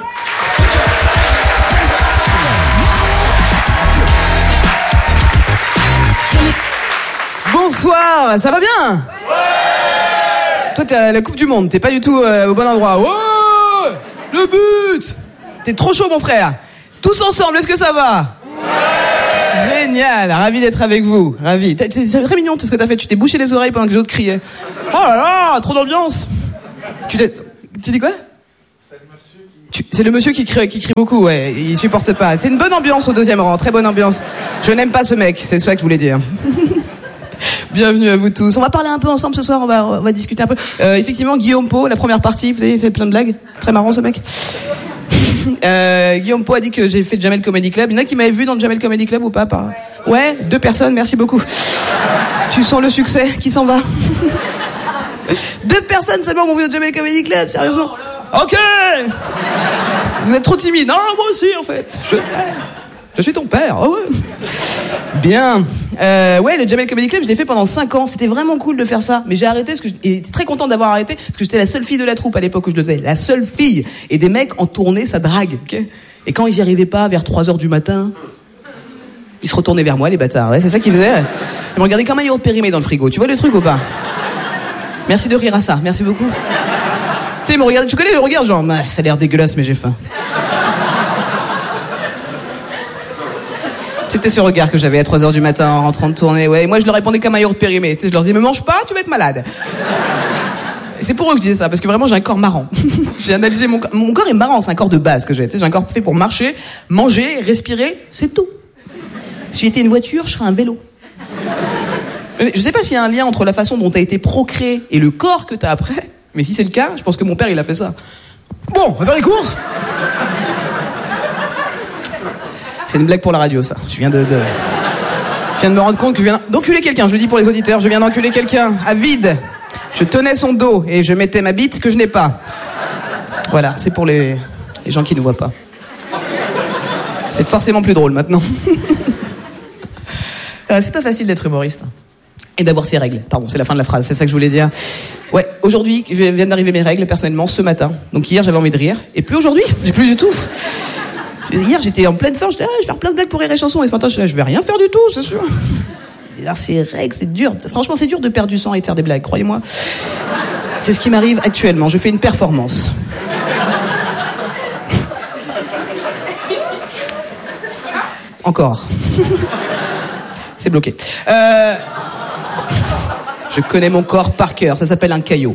Bonsoir, ça va bien? Ouais. Toi, t'es à la Coupe du Monde, t'es pas du tout euh, au bon endroit. Ouais. Le but. T'es trop chaud, mon frère. Tous ensemble, est-ce que ça va? Ouais. Génial, ravi d'être avec vous, ravi. T'as- t'es- C'est très mignon tout ce que t'as fait, tu t'es bouché les oreilles pendant que les autres criaient. Oh là là, trop d'ambiance. Tu t'es... Tu dis quoi? Tu- C'est le monsieur qui crie, qui crie beaucoup, ouais, il supporte pas. C'est une bonne ambiance au deuxième rang, très bonne ambiance. Je n'aime pas ce mec, c'est ça que je voulais dire. Bienvenue à vous tous. On va parler un peu ensemble ce soir, on va, on va discuter un peu. Euh, effectivement, Guillaume Pau, la première partie, vous avez fait plein de blagues. Très marrant ce mec. Euh, Guillaume Pau a dit que j'ai fait le Jamel Comedy Club. Il y en a qui m'avaient vu dans le Jamel Comedy Club ou pas, pas Ouais, deux personnes, merci beaucoup. Tu sens le succès qui s'en va. Deux personnes seulement m'ont vu au Jamel Comedy Club, sérieusement. Ok. Vous êtes trop timide. Non, moi aussi en fait. Je, je suis ton père. Oh ouais. Bien. Euh, ouais, le Jamel Comedy Club, je l'ai fait pendant cinq ans. C'était vraiment cool de faire ça. Mais j'ai arrêté parce que j'étais très contente d'avoir arrêté parce que j'étais la seule fille de la troupe à l'époque où je le faisais. La seule fille. Et des mecs en tournée, ça drague. Okay, et quand ils y arrivaient pas vers trois heures du matin, ils se retournaient vers moi, les bâtards. Ouais, c'est ça qu'ils faisaient. Ils me regardaient comme un yaourt périmé dans le frigo. Tu vois le truc ou pas? Merci de rire à ça. Merci beaucoup. Tu sais, ils me regardaient. Tu connais le regard, genre, bah, ça a l'air dégueulasse, mais j'ai faim. C'était ce regard que j'avais à trois heures du matin en rentrant de tournée. Ouais, et moi je leur répondais comme un yaourt périmé. Tu sais, je leur disais, me mange pas, tu vas être malade. Et c'est pour eux que je disais ça, parce que vraiment j'ai un corps marrant. J'ai analysé mon corps. Mon corps est marrant, c'est un corps de base que j'ai. Tu sais, j'ai un corps fait pour marcher, manger, respirer, c'est tout. Si j'étais une voiture, je serais un vélo. Je sais pas s'il y a un lien entre la façon dont t'as été procréé et le corps que t'as après, mais si c'est le cas, je pense que mon père il a fait ça. Bon, on va faire les courses. C'est une blague pour la radio, ça. Je viens de, de... Je viens de me rendre compte que je viens d'enculer quelqu'un. Je le dis pour les auditeurs, je viens d'enculer quelqu'un à vide. Je tenais son dos et je mettais ma bite que je n'ai pas. Voilà, c'est pour les, les gens qui ne voient pas. C'est forcément plus drôle maintenant. euh, c'est pas facile d'être humoriste. Et d'avoir ses règles. Pardon, c'est la fin de la phrase, c'est ça que je voulais dire. Ouais, aujourd'hui, je viens d'arriver mes règles, personnellement, ce matin. Donc hier, j'avais envie de rire. Et plus aujourd'hui, j'ai plus du tout. Hier, j'étais en pleine forme, je disais, ah, je vais faire plein de blagues pour Rire et Chanson. Et ce matin, je disais, je vais rien faire du tout, c'est sûr. Et là, ces règles, c'est dur. Franchement, c'est dur de perdre du sang et de faire des blagues, croyez-moi. C'est ce qui m'arrive actuellement. Je fais une performance. Encore. C'est bloqué. Euh... Je connais mon corps par cœur. Ça s'appelle un caillot.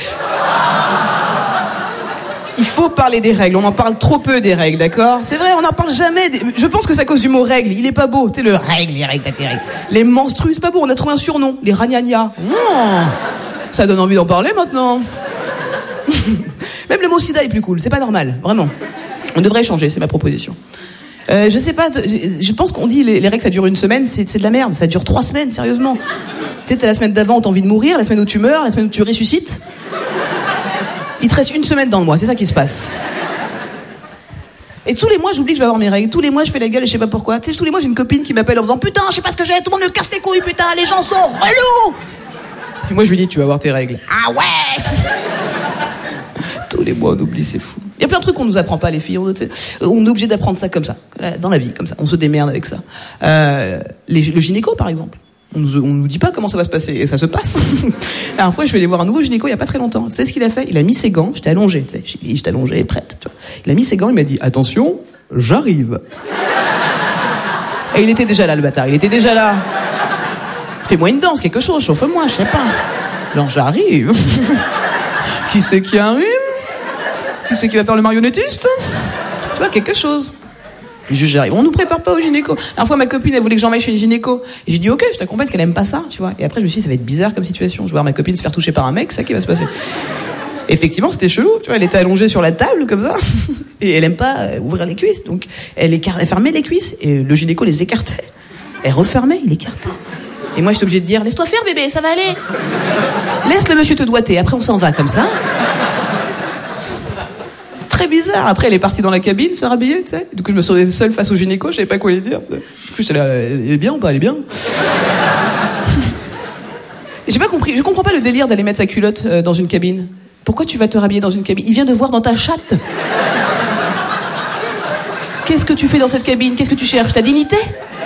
Il faut parler des règles. On en parle trop peu des règles, d'accord? C'est vrai, on n'en parle jamais. Des... Je pense que c'est à cause du mot règle. Il est pas beau. Tu sais, le règle, les règles, t'as tes règles. Les menstrues, c'est pas beau. On a trouvé un surnom. Les ragnagnas. Oh, ça donne envie d'en parler maintenant. Même le mot sida est plus cool. C'est pas normal. Vraiment. On devrait changer. C'est ma proposition. Euh, je sais pas, je pense qu'on dit les, les règles ça dure une semaine, c'est, c'est de la merde, ça dure trois semaines, sérieusement. Tu sais, t'as la semaine d'avant où t'as envie de mourir, la semaine où tu meurs, la semaine où tu ressuscites. Il te reste une semaine dans le mois, c'est ça qui se passe. Et tous les mois, j'oublie que je vais avoir mes règles. Tous les mois, je fais la gueule et je sais pas pourquoi. Tu sais, tous les mois, j'ai une copine qui m'appelle en disant putain, je sais pas ce que j'ai, tout le monde me casse les couilles, putain, les gens sont relous. Et moi, je lui dis tu vas avoir tes règles. Ah ouais. Tous les mois, on oublie, c'est fou. Il y a plein de trucs qu'on nous apprend pas, les filles. On, on est obligé d'apprendre ça comme ça, dans la vie, comme ça. On se démerde avec ça. Euh, les, le gynéco, par exemple. On nous, on nous dit pas comment ça va se passer, et ça se passe. La dernière fois, je suis allé voir un nouveau gynéco il y a pas très longtemps. Tu sais ce qu'il a fait? Il a mis ses gants, j'étais allongée, tu sais, j'étais allongée, prête. Tu vois. Il a mis ses gants, il m'a dit attention, j'arrive. Et il était déjà là, le bâtard. Il était déjà là. Fais-moi une danse, quelque chose, chauffe-moi, je sais pas. Non, j'arrive. Qui c'est qui arrive? Qui c'est qui va faire le marionnettiste? Tu vois, quelque chose. Juste, j'arrive. On nous prépare pas au gynéco. La fois, ma copine, elle voulait que j'emmène chez le gynéco. Et j'ai dit, ok, je t'accompagne parce qu'elle aime pas ça, tu vois. Et après, je me suis dit, ça va être bizarre comme situation. Je vais voir ma copine se faire toucher par un mec, c'est ça qui va se passer. Effectivement, c'était chelou, tu vois. Elle était allongée sur la table, comme ça. Et elle aime pas ouvrir les cuisses. Donc, elle, écar... elle fermait les cuisses. Et le gynéco les écartait. Elle refermait, il écartait. Et moi, j'étais obligée de dire, laisse-toi faire, bébé, ça va aller. Laisse le monsieur te doigter. Après, on s'en va, comme ça. Très bizarre. Après, elle est partie dans la cabine, se rhabiller, tu sais. Du coup, je me suis retrouvée seule face au gynéco, je savais pas quoi lui dire. Du coup, je elle est bien ou pas, elle est bien. Et j'ai pas compris, je comprends pas le délire d'aller mettre sa culotte euh, dans une cabine. Pourquoi tu vas te rhabiller dans une cabine? Il vient de voir dans ta chatte. Qu'est-ce que tu fais dans cette cabine? Qu'est-ce que tu cherches? Ta dignité?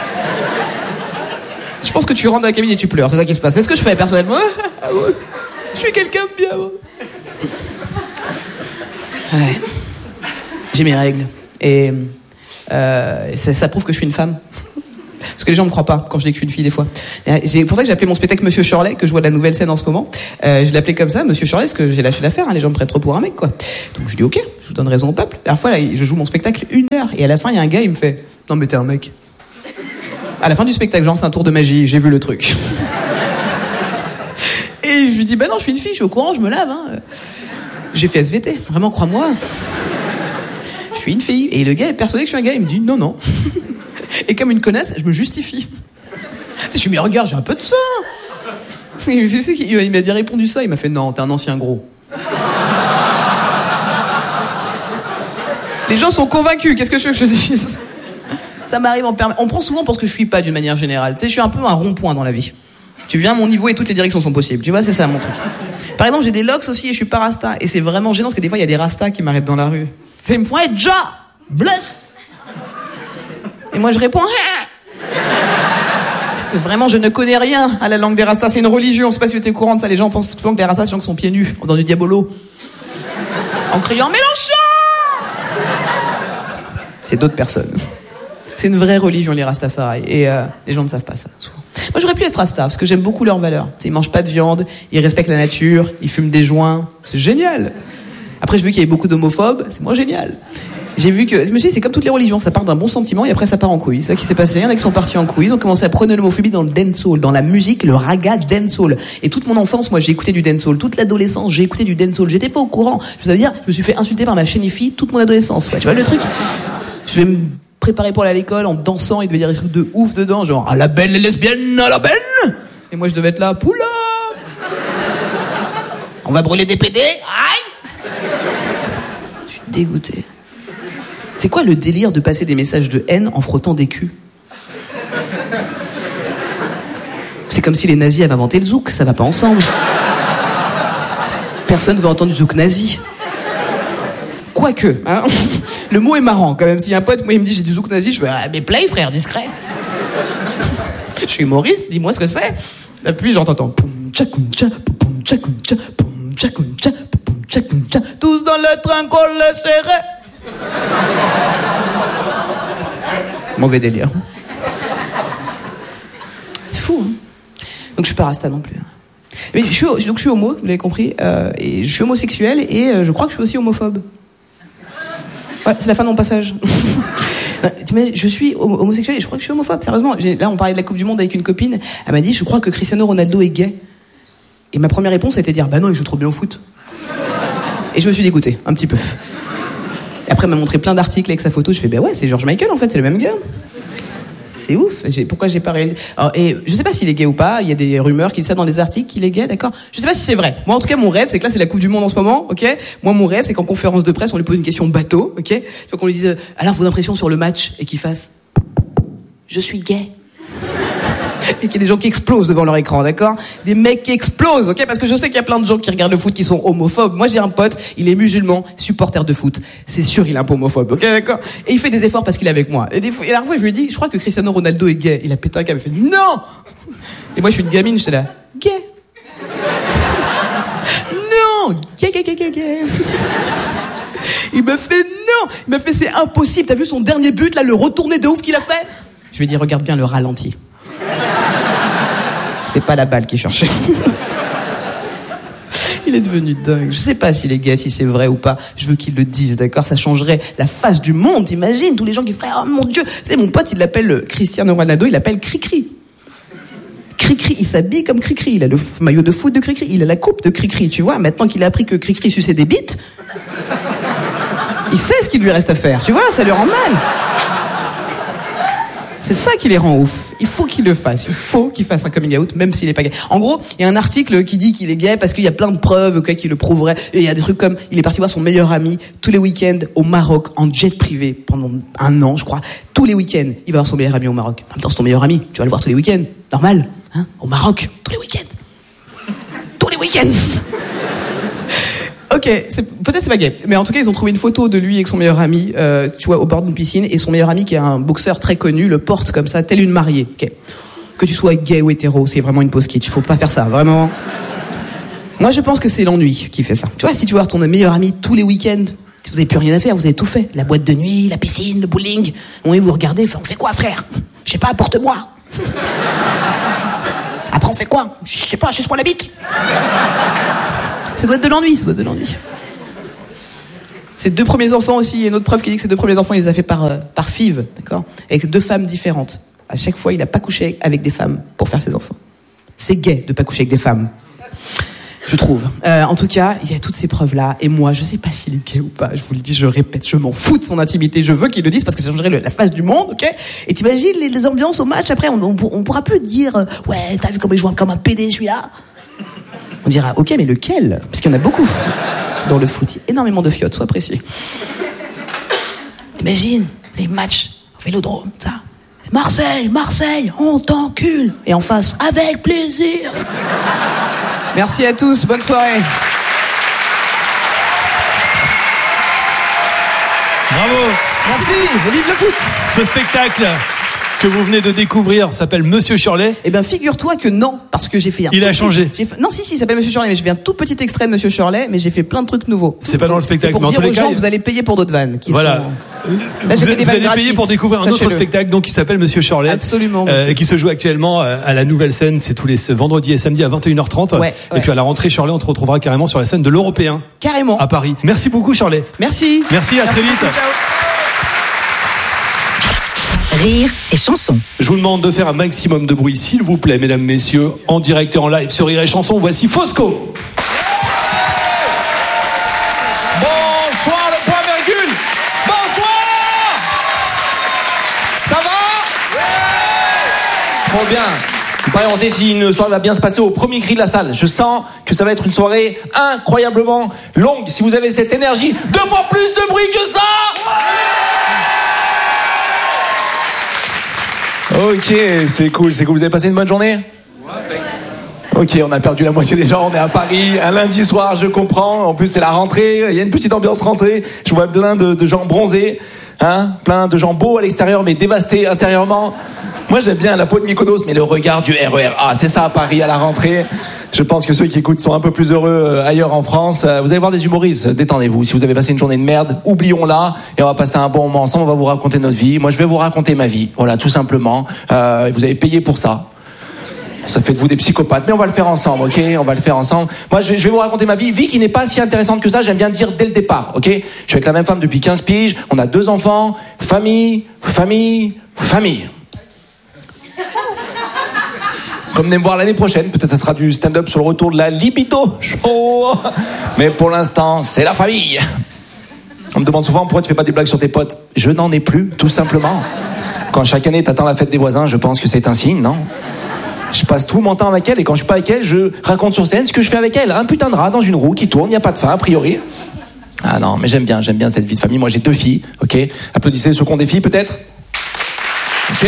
Je pense que tu rentres dans la cabine et tu pleures, c'est ça qui se passe. C'est ce que je fais personnellement. Ah ouais. Je suis quelqu'un de bien, moi. Ouais. J'ai mes règles. Et euh, ça, ça prouve que je suis une femme. Parce que les gens me croient pas quand je dis que je suis une fille des fois. C'est pour ça que j'ai appelé mon spectacle Monsieur Shirley, que je vois de la nouvelle scène en ce moment. Euh, je l'ai appelé comme ça, Monsieur Shirley, parce que j'ai lâché l'affaire, hein, les gens me prennent trop pour un mec, quoi. Donc je dis ok, je vous donne raison au peuple. La dernière fois, là, je joue mon spectacle une heure, et à la fin, il y a un gars, il me fait non mais t'es un mec. À la fin du spectacle, genre c'est un tour de magie, j'ai vu le truc. Et je lui dis bah non, je suis une fille, je suis au courant, je me lave. Hein. J'ai fait S V T, vraiment, crois-moi. Je suis une fille. Et le gars est persuadé que je suis un gars, il me dit non, non. Et comme une connasse, je me justifie. Je lui dis mais regarde, j'ai un peu de ça. Il m'a dit répondu ça, il m'a fait non, t'es un ancien gros. Les gens sont convaincus, qu'est-ce que je veux que je dise? Ça m'arrive en permanence. On prend souvent pour ce que je suis pas d'une manière générale. Tu sais, je suis un peu un rond-point dans la vie. Tu viens à mon niveau et toutes les directions sont possibles. Tu vois, c'est ça mon truc. Par exemple, j'ai des locks aussi et je suis pas rasta. Et c'est vraiment gênant parce que des fois, il y a des rastas qui m'arrêtent dans la rue. Ils me font hey, ja, bless. Et moi, je réponds hey. Parce que vraiment, je ne connais rien à la langue des rastas. C'est une religion. Je sais pas si tu es au courant de ça. Les gens pensent souvent que les rastas, c'est des gens qui sont pieds nus dans du diabolo. En criant Mélenchon. C'est d'autres personnes. C'est une vraie religion, les Rastafari. Et euh, les gens ne savent pas ça, souvent. Moi, j'aurais pu être Rasta, parce que j'aime beaucoup leurs valeurs. T'sais, ils mangent pas de viande, ils respectent la nature, ils fument des joints. C'est génial. Après, j'ai vu qu'il y avait beaucoup d'homophobes. C'est moins génial. J'ai vu que... Je me suis dit, c'est comme toutes les religions. Ça part d'un bon sentiment et après, ça part en couille. C'est ça qui s'est passé. Il y en a qui sont partis en couille. Ils ont commencé à prôner l'homophobie dans le dancehall, dans la musique, le raga dancehall. Et toute mon enfance, moi, j'ai écouté du dancehall. Toute l'adolescence, j'ai écouté du dancehall. J'étais pas au courant. Je veux dire, je me suis fait insulter par ma chénifie toute mon adolescence. Ouais, tu vois le truc? Je vais me préparé pour aller à l'école en dansant, il devait dire des trucs de ouf dedans, genre à la belle les lesbiennes, à la belle. Et moi je devais être là, poula. On va brûler des P D. Aïe. Je suis dégoûté. C'est quoi le délire de passer des messages de haine en frottant des culs? C'est comme si les nazis avaient inventé le zouk, ça va pas ensemble. Personne veut entendre du zouk nazi. Quoique, hein. Le mot est marrant quand même. S'il y a un pote, moi il me dit j'ai du zouk nazi, je fais ah, mais play frère, discret. Je suis humoriste, dis-moi ce que c'est. Et puis j'entends poum tchakouncha, poum tchakouncha, poum tchakouncha, poum tchakouncha, tous dans le train qu'on le serrait. Mauvais délire. C'est fou, hein. Donc je suis pas rasta non plus. Mais je suis, donc je suis homo, vous l'avez compris, euh, et je suis homosexuel et euh, je crois que je suis aussi homophobe. Ouais, c'est la fin de mon passage. Je suis homosexuel et je crois que je suis homophobe, sérieusement. Là, on parlait de la Coupe du Monde avec une copine. Elle m'a dit, je crois que Cristiano Ronaldo est gay. Et ma première réponse a été de dire, bah non, il joue trop bien au foot. Et je me suis dégoûté, un petit peu. Et après, elle m'a montré plein d'articles avec sa photo. Je fais, bah ouais, c'est George Michael en fait, c'est le même gars. C'est ouf. J'ai, pourquoi j'ai pas réalisé? Alors, et je sais pas s'il est gay ou pas. Il y a des rumeurs qui disent ça dans des articles qu'il est gay, d'accord? Je sais pas si c'est vrai. Moi, en tout cas, mon rêve, c'est que là, c'est la Coupe du Monde en ce moment, ok? Moi, mon rêve, c'est qu'en conférence de presse, on lui pose une question bateau, ok? Il faut qu'on lui dise, alors vos impressions sur le match, et qu'il fasse, je suis gay. Et qu'il y ait des gens qui explosent devant leur écran, d'accord? Des mecs qui explosent, ok? Parce que je sais qu'il y a plein de gens qui regardent le foot qui sont homophobes. Moi, j'ai un pote, il est musulman, supporter de foot. C'est sûr, il est un peu homophobe, ok, d'accord? Et il fait des efforts parce qu'il est avec moi. Et, des fois, et la dernière fois, je lui ai dit, je crois que Cristiano Ronaldo est gay. Il a pété un câble, il fait, non! Et moi, je suis une gamine, j'étais là, gay. Non! Gay, gay, gay, gay, gay. Il me fait, non! Il m'a fait, c'est impossible. T'as vu son dernier but, là, le retourné de ouf qu'il a fait? Je lui ai dit, regarde bien le ralenti. C'est pas la balle qu'il cherchait. Il est devenu dingue. Je sais pas s'il est gay, si c'est vrai ou pas. Je veux qu'il le dise, d'accord? Ça changerait la face du monde. T'imagines tous les gens qui feraient, oh mon Dieu. Tu sais, mon pote, il l'appelle Cristiano Ronaldo, il l'appelle Cricri. Cricri, il s'habille comme Cricri. Il a le maillot de foot de Cricri. Il a la coupe de Cricri, tu vois. Maintenant qu'il a appris que Cricri suçait des bites, il sait ce qu'il lui reste à faire. Tu vois, ça lui rend mal. C'est ça qui les rend ouf. Il faut qu'il le fasse. Il faut qu'il fasse un coming out, même s'il est pas gay. En gros, il y a un article qui dit qu'il est gay parce qu'il y a plein de preuves okay, qui le prouveraient. Et il y a des trucs comme, il est parti voir son meilleur ami tous les week-ends au Maroc en jet privé pendant un an, je crois. Tous les week-ends, il va voir son meilleur ami au Maroc. En même temps, c'est ton meilleur ami. Tu vas le voir tous les week-ends. Normal. Hein? Au Maroc. Tous les week-ends. Tous les week-ends. Ok, c'est, peut-être c'est pas gay, mais en tout cas ils ont trouvé une photo de lui avec son meilleur ami, euh, tu vois, au bord d'une piscine, et son meilleur ami qui est un boxeur très connu le porte comme ça, tel une mariée. Okay. Que tu sois gay ou hétéro, c'est vraiment une pause kitsch, faut pas faire ça, vraiment. Moi je pense que c'est l'ennui qui fait ça. Tu vois, si tu vois ton meilleur ami tous les week-ends, vous avez plus rien à faire, vous avez tout fait, la boîte de nuit, la piscine, le bowling, on est vous regardez, on fait quoi frère? Je sais pas, apporte-moi. Après, on fait quoi? Je sais pas, suce-moi la bite. Ça doit être de l'ennui, ça doit être de l'ennui. Ses deux premiers enfants aussi, il y a une autre preuve qui dit que ses deux premiers enfants, il les a fait par, euh, par F I V, d'accord? Avec deux femmes différentes. À chaque fois, il n'a pas couché avec des femmes pour faire ses enfants. C'est gay de pas coucher avec des femmes. Je trouve. Euh, en tout cas, il y a toutes ces preuves-là. Et moi, je sais pas s'il est gay ou pas. Je vous le dis, je répète, je m'en fous de son intimité. Je veux qu'il le dise parce que ça changerait le, la face du monde, ok? Et t'imagines les, les ambiances au match après, on, on, on pourra plus dire, euh, ouais, t'as vu comment il joue comme un pédé celui-là? On dira, ok, mais lequel? Parce qu'il y en a beaucoup dans le foot. Énormément de fiottes, sois précis. T'imagines les matchs au Vélodrome, ça? Marseille, Marseille, on t'encule. Et en face, avec plaisir. Merci à tous, bonne soirée. Bravo. Merci, et vive le foot. Ce spectacle que vous venez de découvrir s'appelle Monsieur Shirley. Eh ben, figure-toi que non, parce que j'ai fait un Il tout a petit- changé. j'ai fait- Non, si, si, il s'appelle Monsieur Shirley, mais j'ai fait un tout petit extrait de Monsieur Shirley, mais j'ai fait plein de trucs nouveaux. C'est pas dans le spectacle, C'est mais pour en dire tous les aux cas, gens, il- vous allez payer pour d'autres vannes. Qui Voilà. sont- Euh, Là, j'ai vous fait des vous vannes allez payer gratuites, pour découvrir un autre sachez-le. spectacle donc qui s'appelle Monsieur Shirley. Absolument, Euh, monsieur. qui se joue actuellement euh, à la Nouvelle Scène. C'est tous les vendredis et samedis à vingt et une heures trente. Ouais, Et ouais. puis à la rentrée, Shirley, on te retrouvera carrément sur la scène de l'Européen Carrément. à Paris. Merci beaucoup, Shirley. Merci. Merci, à très vite. beaucoup, ciao. Rire et chanson. Je vous demande de faire un maximum de bruit, s'il vous plaît, mesdames, messieurs, en direct et en live sur Rire et Chanson. Voici Fosco. Bonsoir le point virgule. Bonsoir. Ça va? Trop bien. Il paraît, on sait si une soirée va bien se passer au premier cri de la salle. Je sens que ça va être une soirée incroyablement longue. Si vous avez cette énergie, deux fois plus de bruit que ça. Ok, c'est cool, c'est cool. Vous avez passé une bonne journée? Ok, on a perdu la moitié des gens, on est à Paris, un lundi soir, je comprends. En plus, c'est la rentrée, il y a une petite ambiance rentrée. Je vois plein de, de gens bronzés, hein, plein de gens beaux à l'extérieur, mais dévastés intérieurement. Moi, j'aime bien la peau de Mykonos, mais le regard du R E R A, c'est ça à Paris à la rentrée. Je pense que ceux qui écoutent sont un peu plus heureux ailleurs en France. Vous allez voir des humoristes, détendez-vous. Si vous avez passé une journée de merde, oublions-la et on va passer un bon moment ensemble. On va vous raconter notre vie. Moi, je vais vous raconter ma vie. Voilà, tout simplement. Euh, vous avez payé pour ça. Ça fait de vous des psychopathes, mais on va le faire ensemble, ok? On va le faire ensemble. Moi, je vais, je vais vous raconter ma vie. Vie qui n'est pas si intéressante que ça, j'aime bien dire dès le départ, ok? Je suis avec la même femme depuis quinze piges, on a deux enfants, famille, famille, famille. Comme venez me voir l'année prochaine, peut-être ça sera du stand-up sur le retour de la libido show. Mais pour l'instant, c'est la famille. On me demande souvent pourquoi tu fais pas des blagues sur tes potes. Je n'en ai plus, tout simplement. Quand chaque année t'attends la fête des voisins, je pense que c'est un signe, non? Je passe tout mon temps avec elle et quand je suis pas avec elle, je raconte sur scène ce que je fais avec elle. Un putain de rat dans une roue qui tourne, il n'y a pas de fin a priori. Ah non, mais j'aime bien, j'aime bien cette vie de famille. Moi j'ai deux filles, ok? Applaudissez ceux qui ont des filles peut-être? Ok.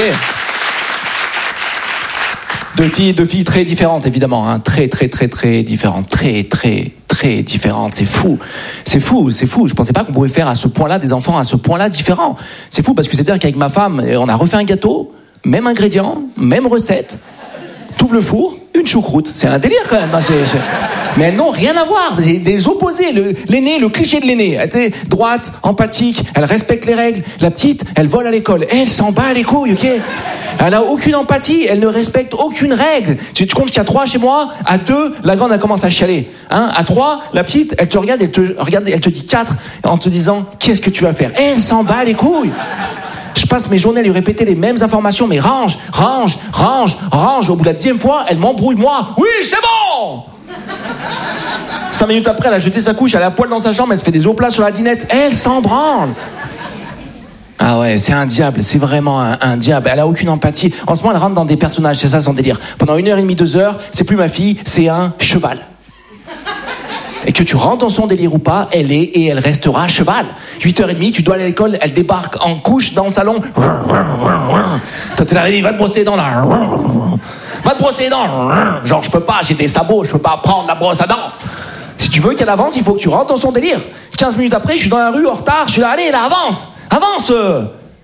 Deux filles, deux filles très différentes évidemment, hein. Très très très très différentes, très très très différentes. C'est fou, c'est fou, c'est fou. Je pensais pas qu'on pouvait faire à ce point-là des enfants à ce point-là différents. C'est fou parce que c'est-à-dire qu'avec ma femme, on a refait un gâteau, même ingrédient, même recette. T'ouvres le four, une choucroute. C'est un délire quand même. Hein, c'est, c'est... Mais elles n'ont rien à voir. Des, des opposés. Le, l'aîné, le cliché de l'aîné. Elle était droite, empathique, elle respecte les règles. La petite, elle vole à l'école. Elle s'en bat les couilles, ok? Elle a aucune empathie. Elle ne respecte aucune règle. Tu, tu comptes jusqu'à trois chez moi. À deux, la grande, elle commence à chialer. Hein? À trois, la petite, elle te regarde, elle te regarde, elle te dit quatre en te disant qu'est-ce que tu vas faire? Elle s'en bat les couilles. Je passe mes journées à lui répéter les mêmes informations, mais range, range, range, range. Au bout de la dixième fois, elle m'embrouille, moi. Oui, c'est bon! Cinq minutes après, elle a jeté sa couche, elle a la poêle dans sa chambre, elle se fait des oplats sur la dinette. Elle s'en branle. Ah ouais, c'est un diable, c'est vraiment un, un diable. Elle a aucune empathie. En ce moment, elle rentre dans des personnages, c'est ça son délire. Pendant une heure et demie, deux heures, c'est plus ma fille, c'est un cheval. Et que tu rentres dans son délire ou pas, elle est et elle restera cheval. huit heures trente, tu dois aller à l'école, elle débarque en couche dans le salon. Toi t'es là, va te brosser les dents là. Va te brosser les dents. Genre je peux pas, j'ai des sabots, je peux pas prendre la brosse à dents. Si tu veux qu'elle avance, il faut que tu rentres dans son délire. quinze minutes après, je suis dans la rue en retard, je suis là, allez là, avance, avance.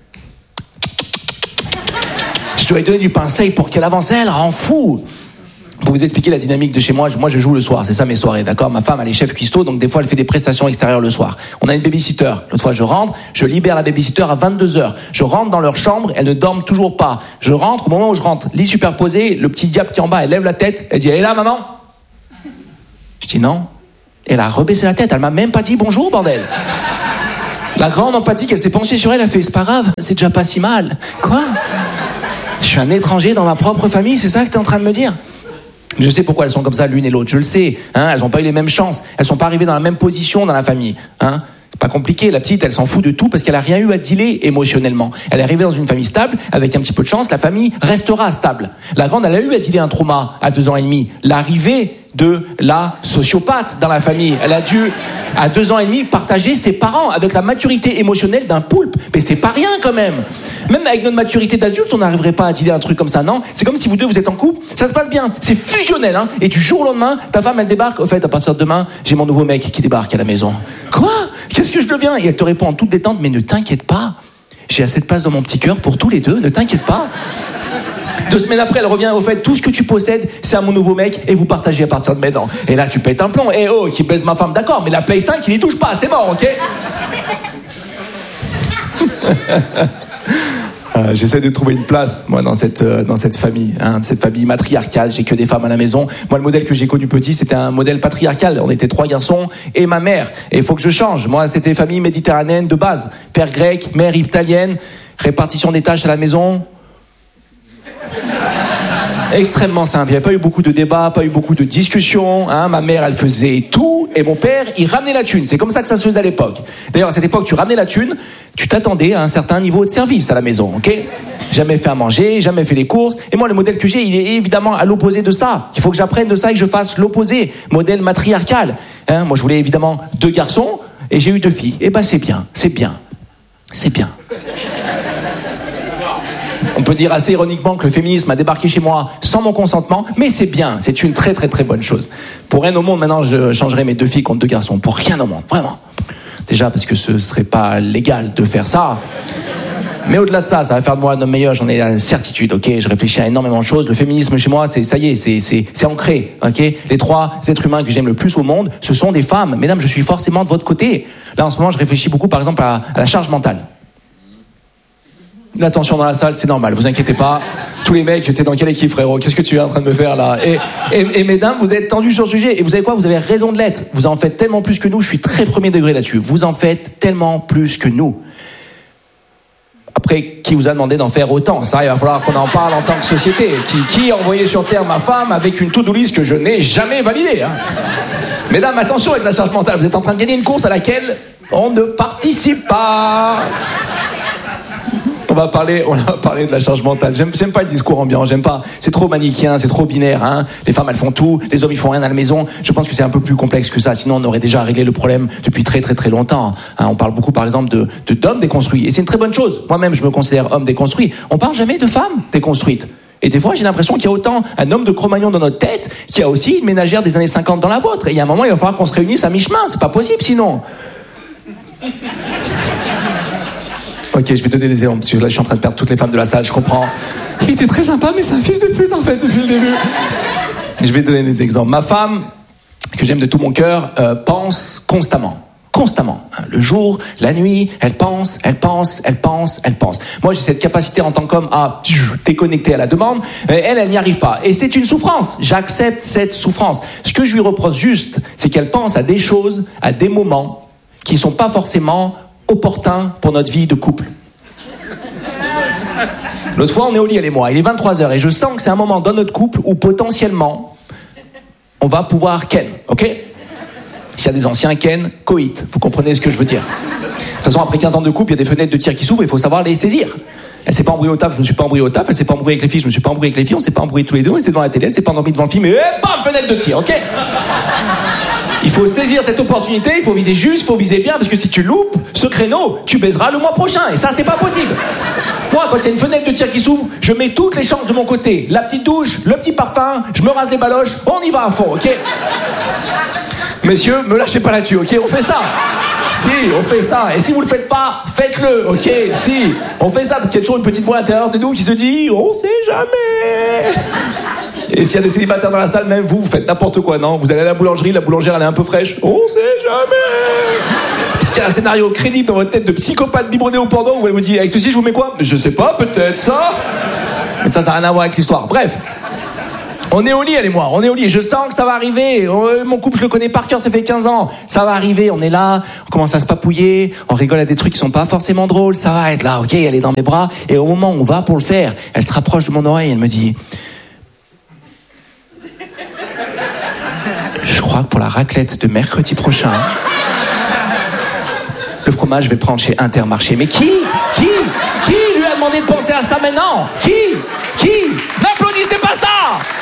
Je dois lui donner du pain sec pour qu'elle avance, elle rend fou. Pour vous expliquer la dynamique de chez moi, moi je joue le soir, c'est ça mes soirées, d'accord? Ma femme elle est chef cuistot, donc des fois elle fait des prestations extérieures le soir. On a une babysitter. L'autre fois je rentre, je libère la babysitter à vingt-deux heures. Je rentre dans leur chambre, elles ne dorment toujours pas. Je rentre, au moment où je rentre, lit superposé, le petit diable qui est en bas, elle lève la tête, elle dit, elle est là maman? Je dis non. Elle a rebaissé la tête, elle m'a même pas dit bonjour bordel. La grande empathique, elle s'est penchée sur elle, elle a fait, c'est pas grave, c'est déjà pas si mal. Quoi? Je suis un étranger dans ma propre famille, c'est ça que t'es en train de me dire? Je sais pourquoi elles sont comme ça l'une et l'autre, je le sais. Hein, elles n'ont pas eu les mêmes chances, elles sont pas arrivées dans la même position dans la famille. Hein. C'est pas compliqué, la petite, elle s'en fout de tout parce qu'elle a rien eu à dealer émotionnellement. Elle est arrivée dans une famille stable, avec un petit peu de chance, la famille restera stable. La grande, elle a eu à dealer un trauma à deux ans et demi. L'arrivée de la sociopathe dans la famille. Elle a dû, à deux ans et demi, partager ses parents avec la maturité émotionnelle d'un poulpe. Mais c'est pas rien quand même. Même avec notre maturité d'adulte, on n'arriverait pas à dealer un truc comme ça, non? C'est comme si vous deux, vous êtes en couple, ça se passe bien, c'est fusionnel, hein? Et du jour au lendemain, ta femme, elle débarque. Au fait, à partir de demain, j'ai mon nouveau mec qui débarque à la maison. Quoi? Qu'est-ce que je deviens? Et elle te répond en toute détente, mais ne t'inquiète pas. J'ai assez de place dans mon petit cœur pour tous les deux, ne t'inquiète pas. Deux semaines après, elle revient, au fait, tout ce que tu possèdes, c'est à mon nouveau mec, et vous partagez à partir de maintenant. Et là, tu pètes un plomb. Eh oh, qui baise ma femme, d'accord, mais la Play cinq, il n'y touche pas, c'est mort, ok? Euh, j'essaie de trouver une place, moi, dans cette, euh, dans cette famille, hein, cette famille matriarcale. J'ai que des femmes à la maison. Moi, le modèle que j'ai connu petit, c'était un modèle patriarcal. On était trois garçons et ma mère. Et il faut que je change. Moi, c'était famille méditerranéenne de base. Père grec, mère italienne, répartition des tâches à la maison. Extrêmement simple. Il n'y avait pas eu beaucoup de débats, pas eu beaucoup de discussions. Hein. Ma mère, elle faisait tout. Et mon père, il ramenait la thune. C'est comme ça que ça se faisait à l'époque. D'ailleurs, à cette époque, tu ramenais la thune, tu t'attendais à un certain niveau de service à la maison, ok? Jamais fait à manger, jamais fait les courses. Et moi, le modèle que j'ai, il est évidemment à l'opposé de ça. Il faut que j'apprenne de ça et que je fasse l'opposé. Modèle matriarcal. Hein. Moi, je voulais évidemment deux garçons et j'ai eu deux filles. Et ben, c'est bien, c'est bien, c'est bien. On peut dire assez ironiquement que le féminisme a débarqué chez moi sans mon consentement, mais c'est bien, c'est une très très très bonne chose. Pour rien au monde, maintenant, je changerai mes deux filles contre deux garçons. Pour rien au monde, vraiment. Déjà parce que ce serait pas légal de faire ça. Mais au-delà de ça, ça va faire de moi un homme meilleur, j'en ai la certitude, ok? Je réfléchis à énormément de choses. Le féminisme chez moi, c'est, ça y est, c'est, c'est, c'est ancré, ok? Les trois êtres humains que j'aime le plus au monde, ce sont des femmes. Mesdames, je suis forcément de votre côté. Là, en ce moment, je réfléchis beaucoup, par exemple, à, à la charge mentale. La tension dans la salle, c'est normal, vous inquiétez pas. Tous les mecs, t'es dans quelle équipe, frérot? Qu'est-ce que tu es en train de me faire, là? Et, et, et mesdames, vous êtes tendus sur le sujet. Et vous savez quoi? Vous avez raison de l'être. Vous en faites tellement plus que nous. Je suis très premier degré là-dessus. Vous en faites tellement plus que nous. Après, qui vous a demandé d'en faire autant? Ça, il va falloir qu'on en parle en tant que société. Qui, qui a envoyé sur Terre ma femme avec une to-do list que je n'ai jamais validée, hein? Mesdames, attention avec la charge mentale. Vous êtes en train de gagner une course à laquelle on ne participe pas. On va parler, on va parler de la charge mentale. J'aime, j'aime pas le discours ambiant, j'aime pas. C'est trop manichéen, c'est trop binaire, hein. Les femmes, elles font tout, les hommes, ils font rien à la maison. Je pense que c'est un peu plus complexe que ça. Sinon, on aurait déjà réglé le problème depuis très, très, très longtemps. Hein, on parle beaucoup, par exemple, de, de, d'hommes déconstruits. Et c'est une très bonne chose. Moi-même, je me considère homme déconstruit. On parle jamais de femmes déconstruites. Et des fois, j'ai l'impression qu'il y a autant un homme de Cro-Magnon dans notre tête qu'il y a aussi une ménagère des années cinquante dans la vôtre. Et il y a un moment, il va falloir qu'on se réunisse à mi-chemin. C'est pas possible, sinon. Ok, je vais te donner des exemples, parce que là, je suis en train de perdre toutes les femmes de la salle, je comprends. Il était très sympa, mais c'est un fils de pute, en fait, depuis le début. Je vais te donner des exemples. Ma femme, que j'aime de tout mon cœur, euh, pense constamment. Constamment. Le jour, la nuit, elle pense, elle pense, elle pense, elle pense. Moi, j'ai cette capacité en tant qu'homme à déconnecter à la demande. Elle, elle n'y arrive pas. Et c'est une souffrance. J'accepte cette souffrance. Ce que je lui reproche juste, c'est qu'elle pense à des choses, à des moments qui ne sont pas forcément opportun pour notre vie de couple. L'autre fois, on est au lit, elle et moi. Il est vingt-trois heures et je sens que c'est un moment dans notre couple où potentiellement, on va pouvoir ken, ok? S'il y a des anciens ken, coït. Vous comprenez ce que je veux dire? De toute façon, après quinze ans de couple, il y a des fenêtres de tir qui s'ouvrent, il faut savoir les saisir. Elle s'est pas embrouillée au taf, je me suis pas embrouillé au taf. Elle s'est pas embrouillée avec les filles, je me suis pas embrouillé avec les filles. On s'est pas embrouillé tous les deux, on était devant la télé, elle s'est pas endormie devant le film, et bam, fenêtre de tir, ok? Il faut saisir cette opportunité, il faut viser juste, il faut viser bien, parce que si tu loupes ce créneau, tu baiseras le mois prochain, et ça, c'est pas possible. Moi, quand il y a une fenêtre de tir qui s'ouvre, je mets toutes les chances de mon côté. La petite douche, le petit parfum, je me rase les baloches, on y va à fond, ok? Messieurs, me lâchez pas là-dessus, ok? On fait ça. Si, on fait ça. Et si vous le faites pas, faites-le, ok? Si, on fait ça, parce qu'il y a toujours une petite voix à l'intérieur de nous qui se dit, on sait jamais. Et s'il y a des célibataires dans la salle, même vous, vous faites n'importe quoi, non? Vous allez à la boulangerie, la boulangère elle est un peu fraîche. On sait jamais. Parce qu'il y a un scénario crédible dans votre tête de psychopathe biberonné au pendant où elle vous dit avec ceci je vous mets quoi? Je sais pas, peut-être ça. Mais ça, ça n'a rien à voir avec l'histoire. Bref. On est au lit, elle et moi, on est au lit, et je sens que ça va arriver. Oh, mon couple, je le connais par cœur, ça fait quinze ans. Ça va arriver, on est là, on commence à se papouiller, on rigole à des trucs qui sont pas forcément drôles, ça va être là, ok, elle est dans mes bras, et au moment où on va pour le faire, elle se rapproche de mon oreille, elle me dit... Je crois que pour la raclette de mercredi prochain, le fromage, je vais le prendre chez Intermarché. Mais qui Qui Qui lui a demandé de penser à ça maintenant? Qui Qui N'applaudissez pas ça!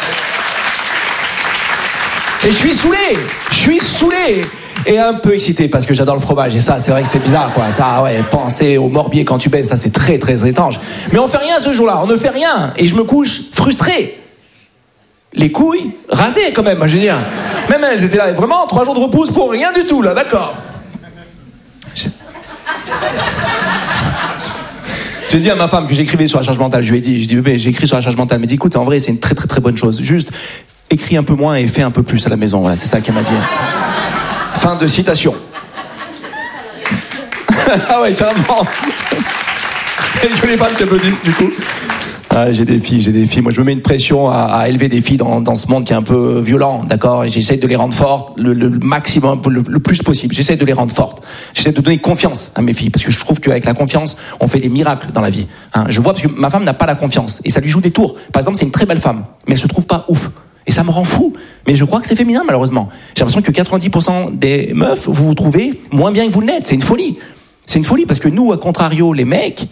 Et je suis saoulé, je suis saoulé et un peu excité parce que j'adore le fromage et ça c'est vrai que c'est bizarre quoi, ça ouais, penser au morbier quand tu baises, ça c'est très très étrange. Mais on fait rien ce jour-là, on ne fait rien et je me couche frustré. Les couilles rasées quand même, je veux dire. Même elles étaient là, vraiment trois jours de repousse pour rien du tout là, d'accord. Je... J'ai dit à ma femme que j'écrivais sur la charge mentale, je lui ai dit, je dis bébé, j'ai écrit sur la charge mentale, elle m'a dit écoute, en vrai c'est une très très très bonne chose, juste écris un peu moins et fais un peu plus à la maison, voilà, c'est ça qu'elle m'a dit. Fin de citation. Ah ouais, carrément. Et je les femmes qui applaudissent du coup. Ah, j'ai des filles, j'ai des filles. Moi, je me mets une pression à, à élever des filles dans, dans ce monde qui est un peu violent, d'accord? Et j'essaie de les rendre fortes le, le maximum, le, le plus possible. J'essaie de les rendre fortes. J'essaie de donner confiance à mes filles parce que je trouve qu'avec la confiance, on fait des miracles dans la vie. Hein, je vois parce que ma femme n'a pas la confiance et ça lui joue des tours. Par exemple, c'est une très belle femme, mais elle se trouve pas ouf. Et ça me rend fou. Mais je crois que c'est féminin, malheureusement. J'ai l'impression que quatre-vingt-dix pour cent des meufs, vous vous trouvez moins bien que vous le n'êtes. C'est une folie. C'est une folie parce que nous, à contrario, les mecs...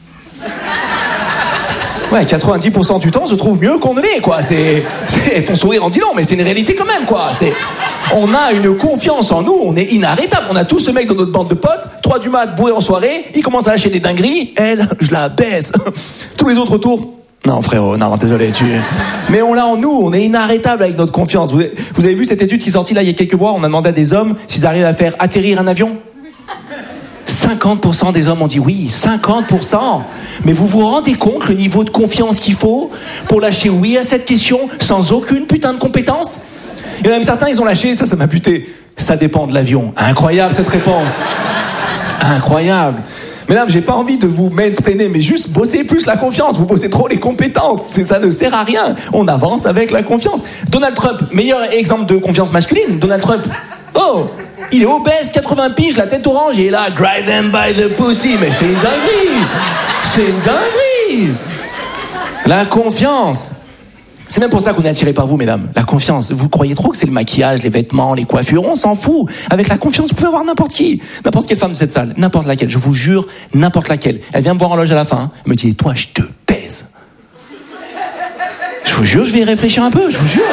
Ouais, quatre-vingt-dix pour cent du temps, on se trouve mieux qu'on ne l'est, quoi. C'est, c'est ton sourire en dit long, mais c'est une réalité quand même, quoi. C'est, on a une confiance en nous, on est inarrêtable. On a tous ce mec dans notre bande de potes, trois du mat, bourré en soirée, il commence à lâcher des dingueries, elle, je la baise. Tous les autres autour, non frérot, non, désolé, tu... Mais on l'a en nous, on est inarrêtable avec notre confiance. Vous, vous avez vu cette étude qui est sortie là il y a quelques mois, on a demandé à des hommes s'ils arrivent à faire atterrir un avion. cinquante pour cent des hommes ont dit oui, cinquante pour cent. Mais vous vous rendez compte le niveau de confiance qu'il faut pour lâcher oui à cette question sans aucune putain de compétence? Il y en a même certains, ils ont lâché, ça, ça m'a buté. Ça dépend de l'avion. Incroyable cette réponse. Incroyable. Mesdames, j'ai pas envie de vous mansplainer, mais juste bossez plus la confiance. Vous bossez trop les compétences. C'est, ça ne sert à rien. On avance avec la confiance. Donald Trump, meilleur exemple de confiance masculine. Donald Trump. Oh, il est obèse, quatre-vingts piges, la tête orange, et il est là, grab them by the pussy. Mais c'est une dinguerie. C'est une dinguerie. La confiance. C'est même pour ça qu'on est attiré par vous, mesdames. La confiance. Vous croyez trop que c'est le maquillage, les vêtements, les coiffures. On s'en fout. Avec la confiance, vous pouvez avoir n'importe qui. N'importe quelle femme de cette salle. N'importe laquelle. Je vous jure, n'importe laquelle. Elle vient me voir en loge à la fin. Hein. Elle me dit, et toi, je te baise. Je vous jure, je vais y réfléchir un peu. Je vous jure.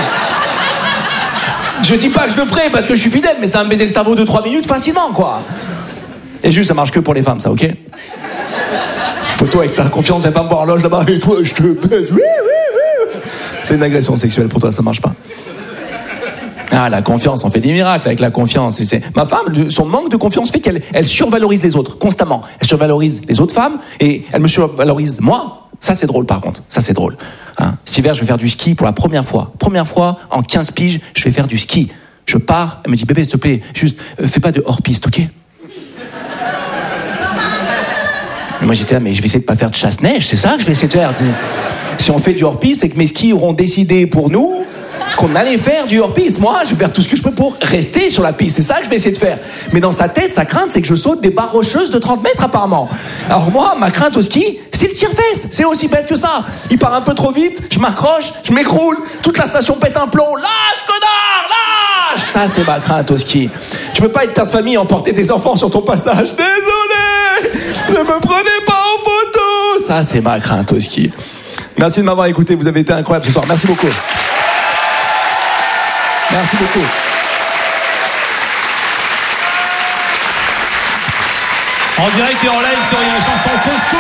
Je dis pas que je le ferai parce que je suis fidèle, mais ça va me baiser le cerveau de trois minutes facilement, quoi. Et juste, ça marche que pour les femmes, ça, ok? Toi, avec ta confiance, viens pas me voir en loge là-bas. Et toi, je te baise. Oui, oui, oui. C'est une agression sexuelle pour toi, ça marche pas. Ah, la confiance, on fait des miracles avec la confiance. C'est... Ma femme, son manque de confiance fait qu'elle elle survalorise les autres, constamment. Elle survalorise les autres femmes et elle me survalorise moi. Ça, c'est drôle, par contre. Ça, c'est drôle. Hein. Cet hiver, je vais faire du ski pour la première fois. Première fois, en quinze piges, je vais faire du ski. Je pars, elle me dit, bébé, s'il te plaît, juste, euh, fais pas de hors-piste, ok? Et moi, j'étais là, mais je vais essayer de pas faire de chasse-neige, c'est ça que je vais essayer de faire. Si on fait du hors-piste, c'est que mes skis auront décidé pour nous qu'on allait faire du hors-piste. Moi, je vais faire tout ce que je peux pour rester sur la piste. C'est ça que je vais essayer de faire. Mais dans sa tête, sa crainte, c'est que je saute des barres rocheuses de trente mètres, apparemment. Alors moi, ma crainte au ski, c'est le tire-fesse. C'est aussi bête que ça. Il part un peu trop vite, je m'accroche, je m'écroule, toute la station pète un plomb. Lâche, connard, lâche! Ça, c'est ma crainte au ski. Tu peux pas être père de famille et emporter tes enfants sur ton passage. Désolé! Ne me prenez pas en photo! Ça, c'est ma crainte au ski. Merci de m'avoir écouté. Vous avez été incroyable ce soir. Merci beaucoup. Merci beaucoup. En direct et en live sur la chanson Fosco.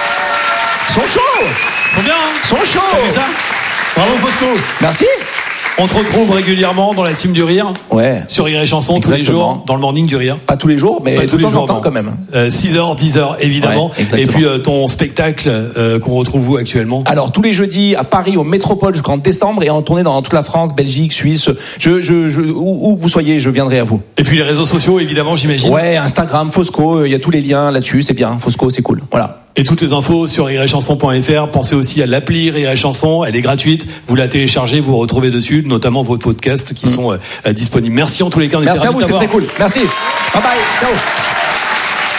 Ils sont chauds. Ils sont bien, hein? Ils sont chauds. T'as vu ça? Bravo Fosco. Merci. On te retrouve régulièrement dans la team du rire. Ouais. Sur Rire et Chanson, Exactement. tous les jours, dans le morning du rire. Pas tous les jours, mais Pas de tous les temps en jours, temps non. quand même. Euh, six heures, dix heures, évidemment. Ouais, exactement. Et puis euh, ton spectacle euh, qu'on retrouve où actuellement? Alors tous les jeudis à Paris au Métropole jusqu'en décembre et en tournée dans toute la France, Belgique, Suisse. Je, je, je, où, où vous soyez, je viendrai à vous. Et puis les réseaux sociaux, évidemment, j'imagine. Ouais, Instagram, Fosco, il y a tous les liens là-dessus, c'est bien. Fosco, c'est cool. Voilà. Et toutes les infos sur rire et chanson point f r. Pensez aussi à l'appli Rire et Chanson, elle est gratuite. Vous la téléchargez, vous retrouvez dessus, notamment vos podcasts qui mmh. sont euh, disponibles. Merci en tous les cas. Merci à vous, c'est très cool. Merci. Bye bye. Ciao.